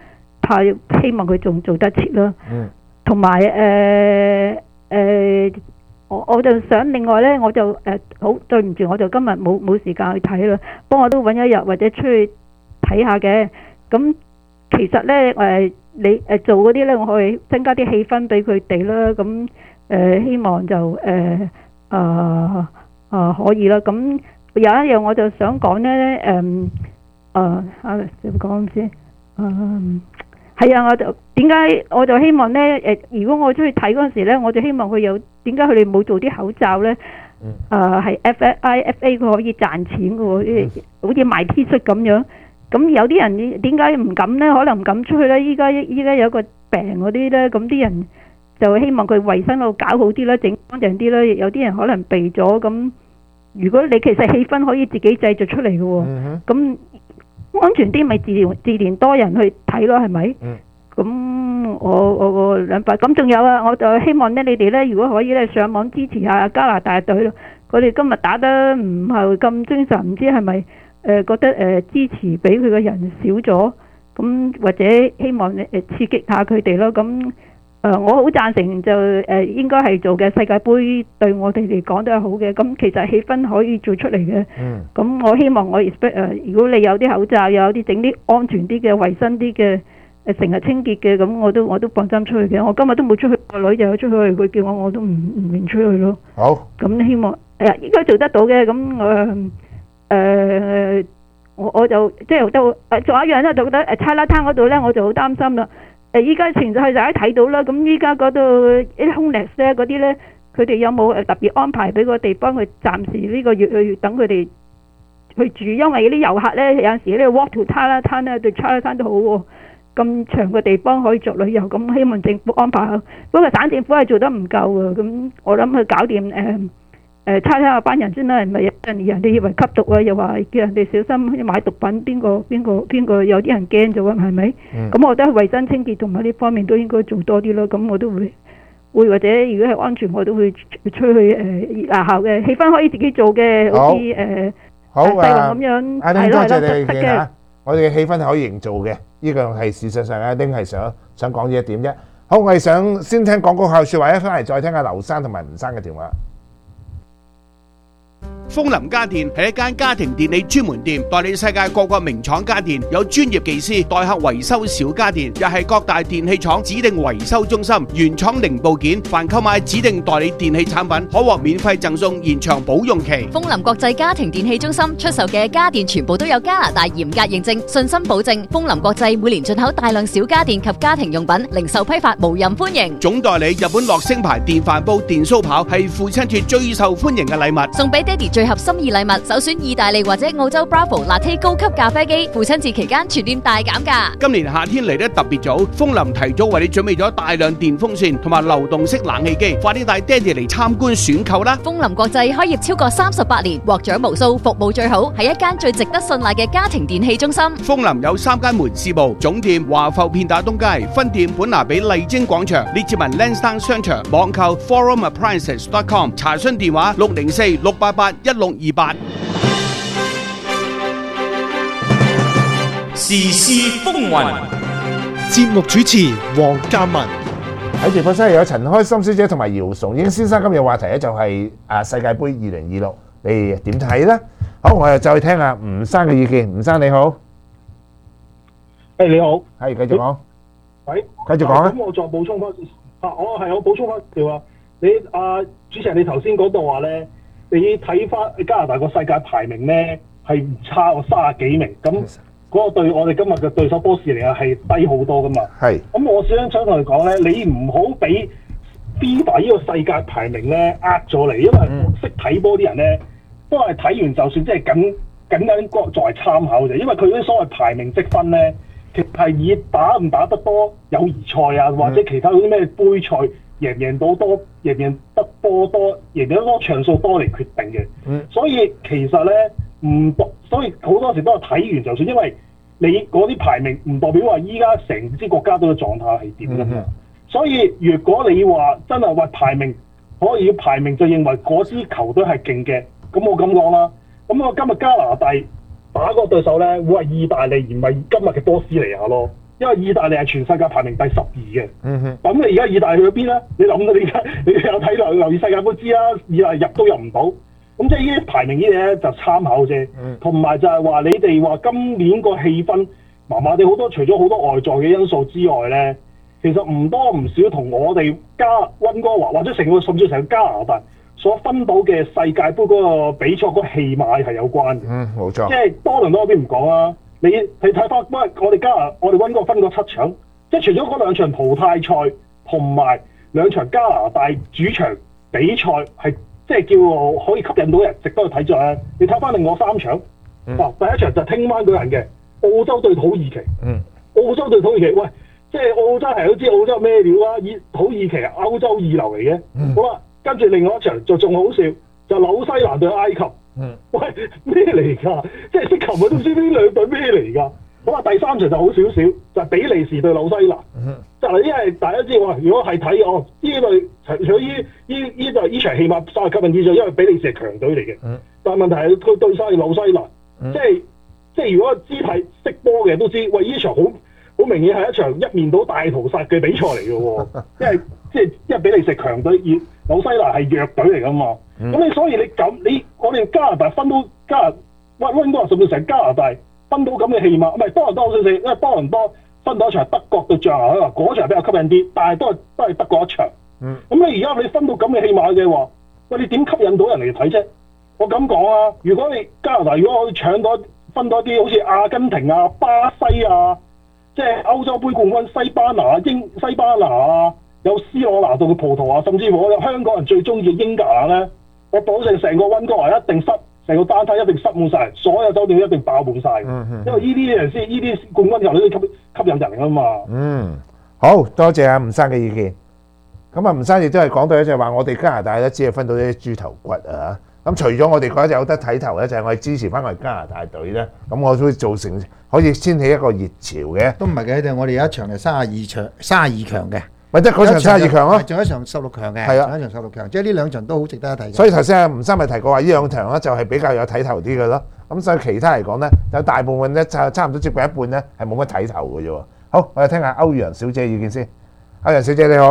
怕希望佢仲做得切啦。 嗯。 同埋誒誒，我我就想另外咧，我就誒好、呃、對唔住，我就今日冇冇時間去睇啦。不過我都揾一日或者出去睇下嘅。咁其實咧誒、呃，你誒、呃、做嗰啲咧，我可以增加啲氣氛俾佢哋啦。咁誒、呃、希望就誒啊啊可以啦。咁有一樣我就想講咧誒誒啊點講先嗯。係啊，我就點解我就希望咧誒，如果我出去睇嗰陣時咧，我就希望佢有點解佢哋冇做啲口罩咧？誒係 F I F A 佢可以賺錢嘅喎，好似賣 T 恤咁樣。咁有啲人點解唔敢咧？可能唔敢出去咧。依家依家有個病嗰啲咧，咁啲人就希望佢衞生度搞好啲啦，整乾淨啲啦。有啲人可能避咗咁。如果你其實氣氛可以自己製造出嚟嘅喎，咁。安全啲咪自然自然多人去睇咯，係咪？咁、嗯、我我個兩百咁仲有啊，我就希望咧，你哋咧如果可以咧上網支持下加拿大隊咯。佢哋今日打得唔係咁精神，唔知係咪誒覺得誒、呃、支持俾佢嘅人少咗，咁或者希望誒刺激下佢哋咯。咁。誒、呃，我好贊成就誒、呃、應該係做嘅世界盃對我哋嚟講都係好嘅，咁其實氣氛可以做出嚟嘅。嗯。咁我希望我 expect 誒，如果你有啲口罩，又有啲整啲安全啲嘅、衞生啲嘅誒成日清潔嘅，咁我都我都放心出去嘅。我今日都冇出去，個女就有出去，佢叫我我都唔唔願出去咯。好。咁希望誒應該做得到嘅，咁誒誒我我就即係都誒仲有一樣咧，就覺得誒差拉灘嗰度咧，我就好擔心啦。誒依家全世界大家睇到啦，咁依家嗰度啲 homeless 咧嗰啲咧，佢哋有冇誒特別安排俾個地方去暫時呢個月去等佢哋去住？因為啲遊客咧有陣時咧 walk to 差拉灘咧對差拉灘都好喎，咁長嘅地方可以做旅遊，咁希望政府安排下。不過省政府係做得唔夠啊，咁我諗佢搞掂誒誒差差班人先啦，唔係人人哋以為吸毒啊，又話叫人哋小心買毒品，邊個邊個邊個有啲人驚咗啊？係咪？咁、嗯、我覺得衞生清潔同埋呢方面都應該做多啲咯。咁我都會會或者如果係安全，我都會出去誒熱鬧下嘅氣氛可以自己做嘅，好似誒好細路咁樣。 阿丁多謝你嘅意見嘅嚇，我哋嘅氣氛係可以營造嘅，呢個係事實上阿丁係想想講呢一點啫。好，我哋想先聽廣告後説話，一翻嚟再聽下劉生同埋吳生嘅電話。 風林家電係一間家庭電器專門店，代理世界各個名廠家電，有專業技師代客維修小家電，又係各大電器廠指定維修中心，原廠零部件，凡購買指定代理電器產品，可獲免費贈送延長保用期。 風林國際家庭電器中心出售嘅家電全部都有加拿大嚴格認證，信心保證。風林國際每年進口大量小家電及家庭用品，零售批發無任歡迎。 總代理日本樂聲牌電飯煲、電燒炮係父親節最受歡迎嘅禮物， 送俾爹哋最合心意禮物，首選意大利或者澳洲 Bravo Latte 高級咖啡機，父親節期間全店大減價。 今年夏天嚟得特別早，風林提早為你準備咗大量電風扇同埋流動式冷氣機，快啲帶爹哋嚟參觀選購啦！ 風林國際開業超過三十八年，獲獎無數，服務最好，係一間最值得信賴嘅家庭電器中心。 風林有三間門市部，總店華埠片打東街，分店本拿比麗晶廣場，列治文 Lansdowne 商場，網購 forum appliances dot com， 查詢電話六零四六八八一六二八。 時事風雲， 節目主持黃嘉文。 喺直播室有陳開心小姐同埋姚崇英先生，今日話題咧就係啊世界盃二零二六，你點睇咧？好，我又再聽下吳生嘅意見。吳生你好， 誒你好， 係繼續講， 喂， 繼續講啊。 咁我再補充翻啊，我係我補充翻條啊，你啊主持人你頭先嗰度話咧，你睇翻加拿大個世界排名咧係唔差喎，三十幾名咁。嗰個對我哋今日嘅對手波士尼亞係低好多噶嘛？係。咁我想想同你講咧，你唔好俾 FIFA 呢個世界排名咧呃咗你，因為識睇波啲人咧都係睇完就算，即係僅僅僅作為參考啫。因為佢嗰啲所謂排名積分咧，其實係以打唔打得多友誼賽啊，或者其他嗰啲咩杯賽贏唔贏到多、贏唔贏得波多、贏唔贏得多場數多嚟決定嘅。嗯。所以其實咧。唔代，所以好多時都係睇完就算，因為你嗰啲排名唔代表話依家成支國家隊嘅狀態係點㗎嘛。所以如果你話真係話排名可以排名就認為嗰支球隊係勁嘅，咁我咁講啦。咁我今日加拿大打嗰個對手咧會係意大利，而唔係今日嘅波斯尼亞咯。 因為意大利係全世界排名第十二嘅。 嗯哼。 咁你而家意大利去咗邊咧？你諗到你而家你有睇留留意世界盃知啦，意大利入都入唔到。咁即係呢啲排名呢啲咧就參考啫。同埋、嗯、就係話你哋話今年個氣氛麻麻地好多，除咗好多外在嘅因素之外咧，其實唔多唔少同我哋加溫哥華或者成個甚至成個加拿大所分到嘅世界盃嗰個比賽嗰個戲碼係有關嘅。 嗯，冇錯。 即係多倫多嗰邊唔講啦，你你睇翻，喂，我哋加拿我哋溫哥華分過七場，即係除咗嗰兩場淘汰賽同埋兩場加拿大主場比賽係即係叫可以吸引到人值得去睇咗咧。你睇翻另外三場，嗱、嗯、第一場就聽晚嗰人嘅澳洲對土耳其， 嗯，澳洲對土耳其，喂，即係澳洲係都知澳洲咩料啦，以土耳其係歐洲二流嚟嘅，嗯、好啦。跟住另外一場就仲好笑，就紐西蘭對埃及。 嗯， 喂，咩嚟㗎？即係識琴日都唔知呢兩隊咩嚟㗎？好啊，第三場就好少少，就係、比利時對紐西蘭。嗯，就係因為大家知話，如果係睇哦呢類除咗依依依就依場起碼稍為吸引啲，就因為比利時係強隊嚟嘅。嗯，但係問題係佢對晒紐西蘭，嗯、即係即係如果肢體識波嘅都知，喂呢場好好明顯係一場一面倒大屠殺嘅比賽嚟嘅喎，因為即係因為比利時強隊而紐西蘭係弱隊嚟噶嘛，咁、嗯、你所以你咁你我哋加拿大分到加拿溫溫哥華甚至成加拿大分到咁嘅戲碼，唔係多倫多好少少，因為多倫多分到一場德國對象牙，嗰場比較吸引啲，但係都係都係德國一場。咁、嗯、你而家你分到咁嘅戲碼嘅話，喂你點吸引到人嚟睇啫？我咁講啊，如果你加拿大如果可以搶到分到一啲好似阿根廷啊、巴西啊，即係歐洲杯冠軍西班牙、英西班牙啊。有 C 羅拿度嘅葡萄牙，甚至乎我香港人最中意嘅英格蘭咧，我保證成個溫哥華一定塞，成個單攤一定塞滿晒，所有酒店一定爆滿晒。嗯嗯、因為呢啲人先，呢啲冠軍球隊都吸吸引人啊嘛。 嗯，好多謝阿吳生嘅意見。咁啊，吳生亦都係講到咧，就係話我哋加拿大咧，只係分到啲豬頭骨啊。咁除咗我哋覺得有得睇頭咧，就係、是、我哋支持翻我哋加拿大隊咧，咁我都會造成可以掀起一個熱潮嘅。 都唔係嘅，我哋有一場係三十二場，三十二強嘅。 咪即係嗰場三十二強咯， 仲有一場十六強嘅， 係啊， 仲有一場十六強，即係呢兩場都好值得一睇。 所以頭先阿吳生咪提過話，呢兩場咧就係比較有睇頭啲嘅咯。咁所以其他嚟講咧，有大部分咧就差唔多接近一半咧係冇乜睇頭嘅啫喎。好，我哋聽下歐陽小姐意見先。歐陽小姐你好，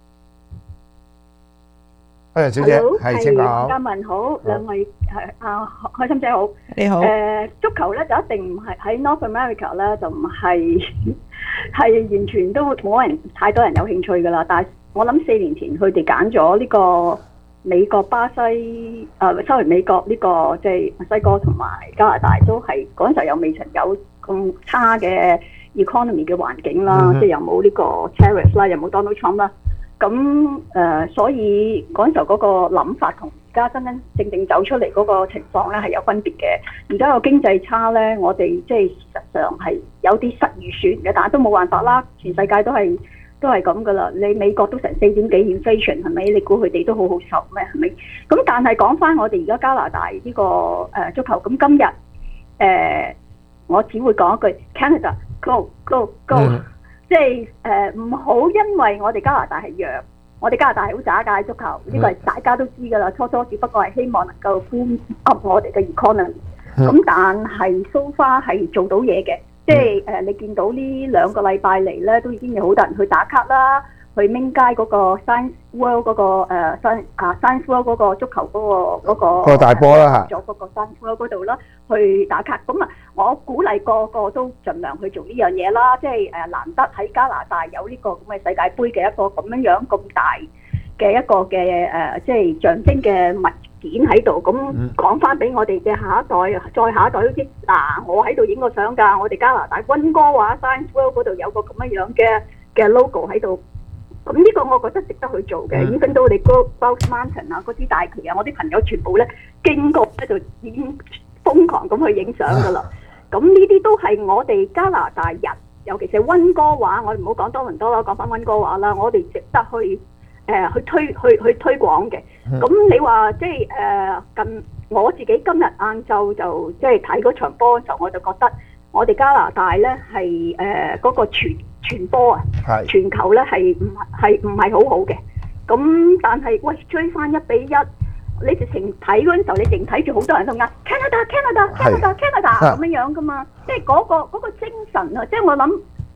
歐陽小姐係請講。 嘉文好，兩位係啊開心姐好， 你好。 誒足球咧就一定唔係喺 North America 咧就唔係。係完全都冇人太多人有興趣㗎啦，但係我諗四年前佢哋揀咗呢個美國、巴西誒，收、呃、嚟美國呢、這個即係墨西哥同埋加拿大都係嗰陣時候又未曾有咁差嘅 economy 嘅環境啦，嗯、哼即係又冇呢個 tariff 啦，又冇 Donald Trump 啦，咁誒、呃、所以嗰陣時候嗰個諗法同而家真真正正走出嚟嗰個情況咧係有分別嘅。而家個經濟差咧，我哋即係事實上係有啲失預算嘅，但係都冇辦法啦。全世界都係都係咁噶啦。你美國都成四點幾 inflation 係咪？你估佢哋都好好受咩？係咪？咁但係講翻我哋而家加拿大呢、這個誒、呃、足球，咁今日誒、呃、我只會講一句 Canada go go go，、嗯、即係誒唔好因為我哋加拿大係弱。我哋加拿大係好渣㗎足球，呢個係大家都知㗎啦。初初只不過係希望能夠 boom up 我哋嘅 economy，咁但係 so far 係做到嘢嘅，即係誒你見到呢兩個禮拜嚟咧，都已經有好多人去打卡啦，去 Main 街嗰個 Science World 嗰個誒 Science 啊 Science World 嗰個足球嗰個嗰個個大波啦嚇， 咗嗰個 Science World 嗰度啦，去打卡。咁啊，我鼓勵個個都盡量去做呢樣嘢啦，即係誒難得喺加拿大有呢個咁嘅世界盃嘅一個咁樣樣咁大嘅一個嘅誒，即係象徵嘅物件喺度。咁講翻俾我哋嘅下一代，再下一代都知嗱，我喺度影個相㗎，我哋加拿大溫哥華 Science World 嗰度有個咁樣樣嘅嘅 logo 喺度。咁呢個我覺得值得去做嘅，已經到你 Grouse Mountain 啊，嗰啲大旗啊，我啲朋友全部咧經過咧就已經瘋狂咁去影相噶啦。咁呢啲都係我哋加拿大人，尤其是溫哥華，我哋唔好講多倫多啦，講翻溫哥華啦，我哋值得去誒、呃、去推去去推廣嘅。咁你話即係誒近我自己今日晏晝就即係睇嗰場波嘅時候，我就覺得我哋加拿大咧係誒嗰個傳傳波啊，傳球咧係唔係唔係好好嘅。咁但係喂追翻一比一，你直情睇嗰陣時候，你淨睇住好多人都嗌 Canada Canada Canada Canada 咁樣樣噶嘛，即係嗰個嗰個精神啊！即係我諗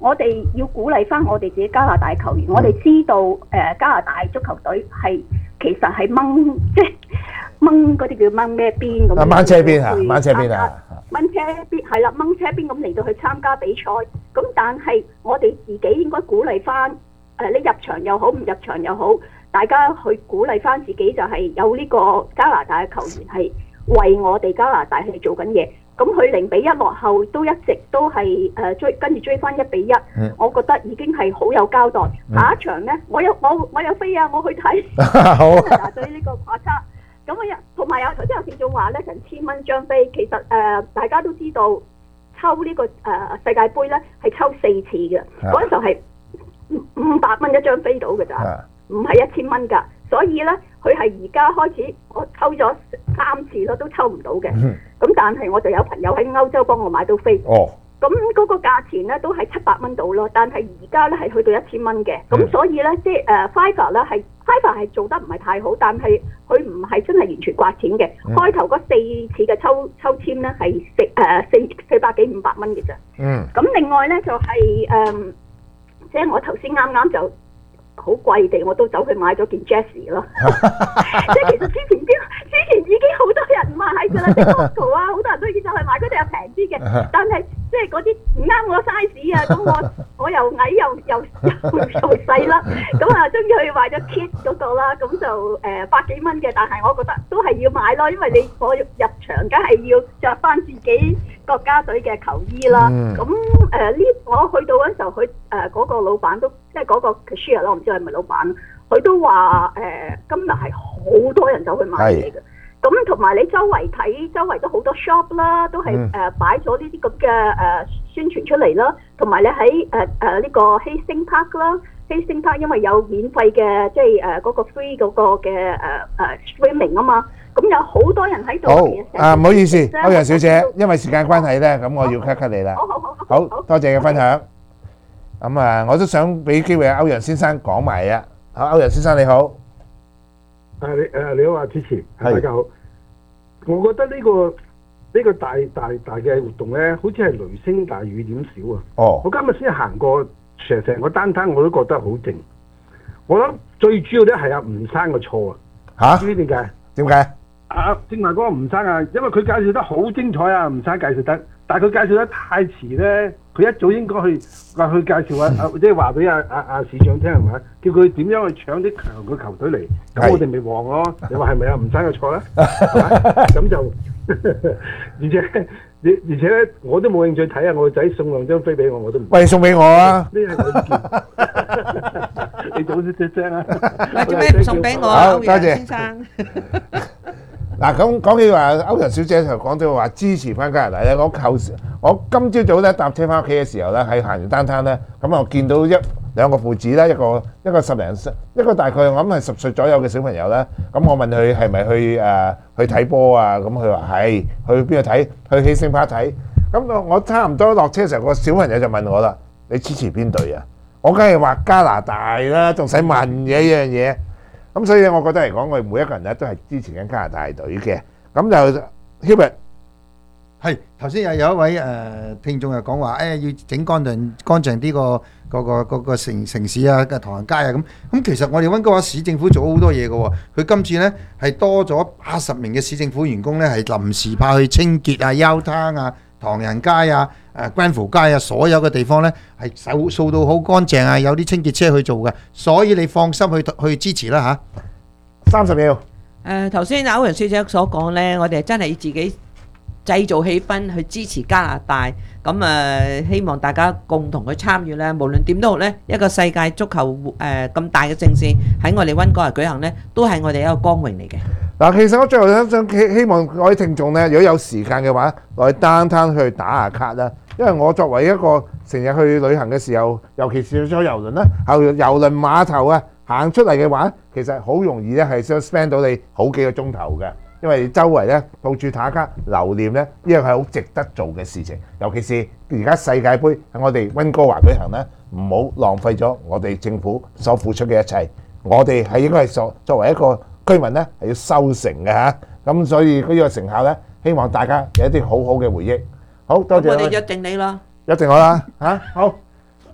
我哋要鼓勵翻我哋自己加拿大球員。我哋知道誒、呃、加拿大足球隊係其實係掹即係掹嗰啲叫掹咩邊咁。 啊掹車邊啊，掹車邊啊， 掹車邊係啦，掹車邊咁嚟到去參加比賽。咁但係我哋自己應該鼓勵翻誒，你入場又好，唔入場又好，大家去鼓勵翻自己，就係有呢個加拿大嘅球員係為我哋加拿大係做緊嘢。咁佢零比一落後都一直都係誒、呃、追跟住追翻一比一、嗯，我覺得已經係好有交代。嗯、下一場呢，我有我我有飛啊，我去睇加拿大對呢個馬卡。咁我有同埋有頭先有聽眾話咧，成千蚊張飛，其實誒、呃、大家都知道抽呢、這個誒、呃、世界盃咧係抽四次嘅，嗰陣時候係五百蚊一張飛到嘅咋，唔係一千蚊㗎。所以咧，佢係而家開始，我抽咗三次咯，都抽唔到嘅。咁、嗯、但係我就有朋友喺歐洲幫我買到飛。哦。咁嗰個價錢咧都係七百蚊到咯，但係而家咧係去到一千蚊嘅。咁、嗯、所以咧，即係誒 Fiverr 咧係 Fiverr 係做得唔係太好，但係佢唔係真係完全刮錢嘅。嗯、開頭嗰四次嘅抽抽籤咧係四誒四四百幾五百蚊嘅咋。嗯。咁另外咧就係、是、誒、呃，即係我頭先啱啱就。好貴地，我都走去買咗件 Jessie 咯。即係其實之前啲之前已經好多人買㗎啦，啲 Costco 啊，好多人都已經走去買，佢哋又平啲嘅。但係即係嗰啲唔啱我 size 啊，咁我我又矮又又又又細啦，咁啊終於去買咗 Kit 嗰個啦，咁就誒、呃、百幾蚊嘅，但係我覺得都係要買咯，因為你我入場梗係要着翻自己國家隊嘅球衣啦。咁誒呢，我去到嗰陣時候，佢誒嗰個老闆都即係嗰個 cashier 咯，我唔知係咪老闆，佢都話誒、呃、今日係好多人走去買嘢嘅。咁同埋你周圍睇，周圍都好多 shop 啦，都係誒擺咗呢啲咁嘅誒宣傳出嚟啦。同埋你喺誒誒呢個 Hastings Park 啦 ，Hastings Park 因為有免費嘅即係誒嗰個 free 嗰個嘅誒誒 swimming 啊嘛，咁有好多人喺度。 好啊，唔好意思，歐陽小姐，因為時間關係咧，咁我要 cut cut 你啦。好好好，好多謝嘅分享。咁啊，我都想俾機會歐陽先生講埋啊。好，歐陽先生你好。 誒你誒你好啊，主持，大家好。我覺得呢、呢個呢、呢個大大大嘅活動咧，好似係雷聲大雨點少啊。哦。我今日先行過成成個單攤，我都覺得好靜。我諗最主要咧係阿吳生嘅錯啊。嚇？知唔知點解？ 點解？ 啊，正話嗰個吳生啊，因為佢介紹得好精彩啊，吳生介紹得，但係佢介紹得太遲咧，佢一早應該去話去介紹啊，即係話俾阿阿阿市長聽係咪？叫佢點樣去搶啲強嘅球隊嚟，咁我哋咪旺咯。你話係咪啊？吳生嘅錯咧？咁就而且你而且咧，我都冇興趣睇啊！我個仔送兩張飛俾我，我都唔。 喂，送俾我啊！ 呢係我意見。你早啲出聲啊！ 嗱，做咩唔送俾我啊？歐陽先生。 嗱，咁講起話，歐陽小姐就講到話支持翻加拿大咧。我舊時我今朝早咧搭車翻屋企嘅時候咧，喺行完單攤咧，咁我見到一兩個父子啦，一個一個十零歲，一個大概我諗係十歲左右嘅小朋友咧。咁我問佢係咪去誒、呃、去睇波啊？咁佢話係，去邊度睇？去喜星巴睇。咁我我差唔多落車嘅時候，個小朋友就問我啦：你支持邊隊啊？我梗係話加拿大啦，仲使問嘅一樣嘢。咁所以我覺得嚟講，我哋每一個人咧都係支持緊加拿大隊嘅。咁就 Hubert 係頭先又有一位誒、呃、聽眾又講話，誒、哎、要整乾淨乾淨啲個個個個個城城市啊嘅唐人街啊咁。咁其實我哋溫哥華市政府做咗好多嘢嘅喎。佢今次咧係多咗八十名嘅市政府員工咧，係臨時派去清潔啊、休灘啊、唐人街啊、誒 Granville 街啊，所有嘅地方咧係掃掃到好乾淨啊，有啲清潔車去做嘅，所以你放心去去支持啦嚇。 三十秒。 誒頭先歐陽小姐所講咧，我哋真係自己製造氣氛去支持加拿大，咁誒希望大家共同去參與咧。無論點都好咧，一個世界足球誒咁大嘅盛事喺我哋溫哥華舉行咧，都係我哋一個光榮嚟嘅。 嗱，其實我最後想想希希望各位聽眾咧，如果有時間嘅話，落去單攤去打下卡啦。因為我作為一個成日去旅行嘅時候，尤其是坐郵輪啦，後郵輪碼頭啊，行出嚟嘅話，其實好容易咧係想 spend 到你好幾個鐘頭嘅。因為周圍咧到處打卡留念咧，呢樣係好值得做嘅事情。尤其是而家世界盃喺我哋溫哥華舉行咧，唔好浪費咗我哋政府所付出嘅一切。我哋係應該係作作為一個居民咧係要收成嘅嚇。咁所以呢個成效咧，希望大家有一啲好好嘅回憶。好多謝。 我哋約定你啦。 約定我啦嚇。好。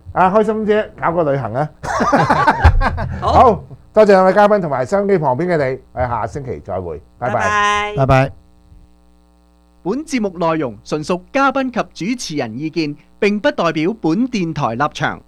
啊，開心姐搞個旅行啊！好，多謝兩位嘉賓同埋收音機旁邊嘅你，我哋下星期再會，拜拜， 拜拜。 本節目內容純屬嘉賓及主持人意見，並不代表本電台立場。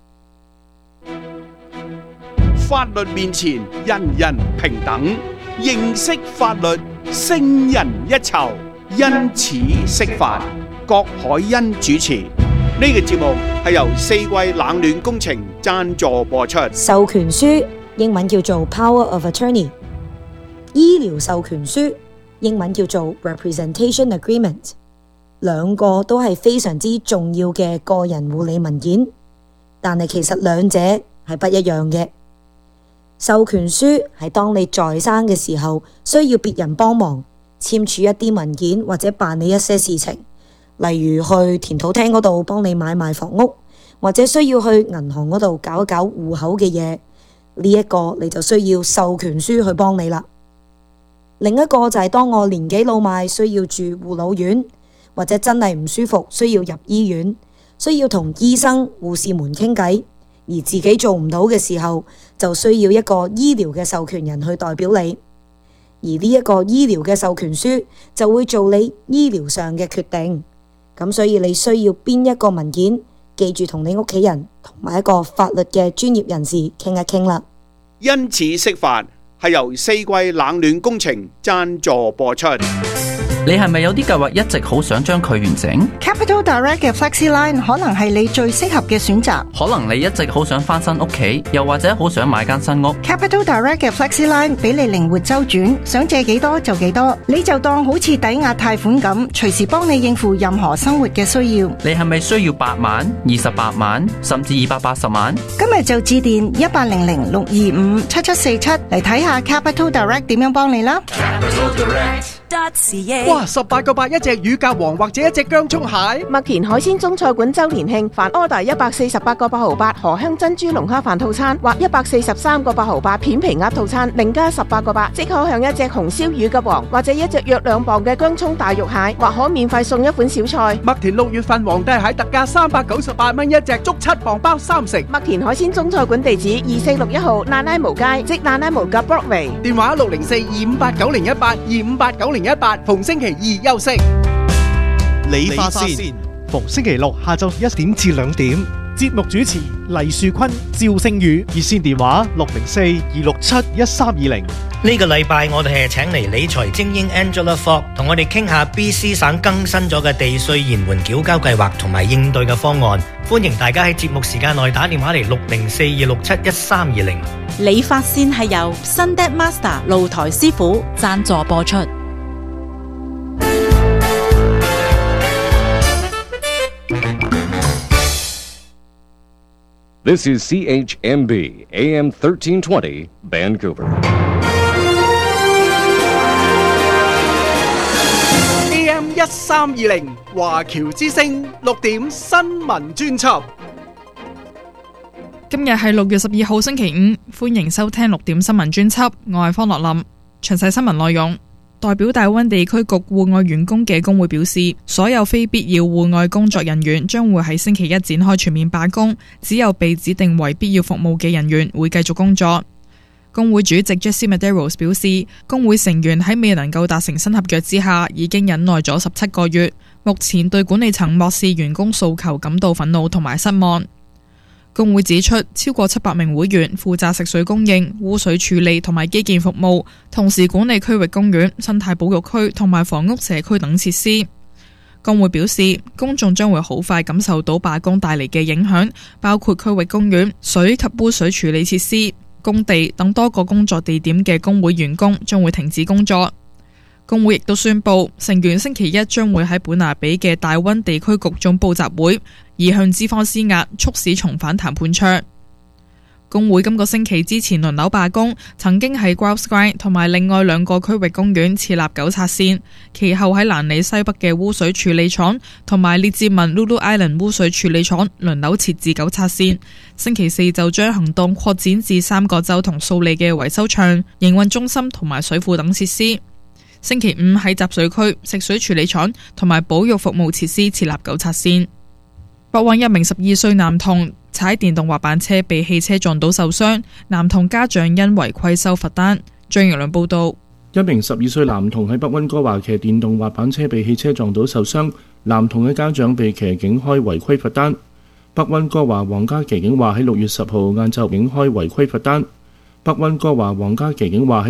法律面前人人平等，認識法律勝人一籌。因此釋法，郭海欣主持。呢、這個節目係由四季冷暖工程贊助播出。 授權書英文叫做 Power of Attorney， 醫療授權書英文叫做 Representation Agreement， 兩個都係非常之重要嘅個人護理文件，但係其實兩者係不一樣嘅。授權書係當你在生嘅時候需要別人幫忙簽署一啲文件或者辦理一些事情，例如去田土廳嗰度幫你買賣房屋，或者需要去銀行嗰度搞一搞戶口嘅嘢，呢一個你就需要授權書去幫你啦。另一個就係當我年紀老邁需要住護老院，或者真係唔舒服需要入醫院，需要同醫生護士們傾偈，而自己做唔到嘅時候，就需要一個醫療嘅授權人去代表你。而呢一個醫療嘅授權書就會做你醫療上嘅決定，咁所以你需要邊一個文件，記住同你屋企人同埋一個法律嘅專業人士傾一傾啦。 因此釋法係由四季冷暖工程贊助播出。 你係咪有啲計劃一直好想將佢完成？ Capital Direct 嘅 FlexiLine 可能係你最適合嘅選擇。 可能你一直好想翻新屋企，又或者好想買間新屋。 Capital Direct 嘅 FlexiLine 俾你靈活周轉，想借幾多就幾多，你就當好似抵押貸款咁，隨時幫你應付任何生活嘅需要。 你係咪需要八萬、二十八萬，甚至二百八十萬？ 今日就致電一八零零六二五七七四七嚟睇下 Capital Direct 點樣幫你啦。 哇！十八個八一隻乳鴿王或者一隻薑蔥蟹。 麥田海鮮中菜館周年慶，凡 order 一百四十八個八毫八荷香珍珠龍蝦飯套餐，或一百四十三個八毫八片皮鴨套餐，另加十八個八，即可享一隻紅燒乳鴿王或者一隻約兩磅嘅薑蔥大肉蟹，或可免費送一款小菜。 麥田六月份皇帝蟹特價三百九十八蚊一隻，足七磅包三成。 麥田海鮮中菜館地址二四六一號娜拉毛街，即娜拉毛嘅 Broadway。 電話六零四二五八九零一八二五八九零一八，逢星期二休息。 理髮線，逢星期六下晝一點至兩點。節目主持黎樹坤、趙星宇，熱線電話六零四二六七一三二零。 呢個禮拜我哋係請嚟理財精英 Angela Fogg 同我哋傾下 B C 省更新咗嘅地稅延緩繳交計劃同埋應對嘅方案。歡迎大家喺節目時間內打電話嚟六零四二六七一三二零。 理髮線係由 Sunday Master 露台師傅贊助播出。 This is C H M B A M thirteen twenty Vancouver. A M 一三二零華僑之聲六點新聞專輯。 今日係六月十二號星期五，歡迎收聽六點新聞專輯，我係方樂林。詳細新聞內容。代表大灣地區局戶外員工嘅工會表示，所有非必要戶外工作人員將會喺星期一展開全面罷工，只有被指定為必要服務嘅人員會繼續工作。工會主席 Jesse Medeiros 表示，工會成員喺未能夠達成新合約之下，已經忍耐咗十七個月，目前對管理層漠視員工訴求感到憤怒同埋失望。工會指出，超過七百名會員負責食水供應、污水處理同埋基建服務，同時管理區域公園、生態保育區同埋房屋社區等設施。工會表示，公眾將會好快感受到罷工帶嚟嘅影響，包括區域公園、水及污水處理設施、工地等多個工作地點嘅工會員工將會停止工作。工會亦都宣布，成員星期一將會喺本拿比嘅大溫地區局總部集會，以向資方施壓，促使重返談判桌。工會今個星期之前輪流罷工，曾經喺 Grouse Grind 同埋另外兩個區域公園設立糾察線，其後喺蘭里西北嘅污水處理廠同埋列治文 Lulu Island 污水處理廠輪流設置糾察線。星期四就將行動擴展至三個州同數里嘅維修場、營運中心同埋水庫等設施。星期五喺集水區、食水處理廠同埋保育服務設施設立糾察線。北灣一名十二歲男童尋踩電動滑板車被汽車撞到受傷，男童家長因違規收罰單。張揚亮報導。 一名十二歲男童喺北溫哥華騎電動滑板車被汽車撞到受傷，男童嘅家長被騎警開違規罰單。北溫哥華皇家騎警話喺六月十號晏晝警開違規罰單。北溫哥華皇家騎警話喺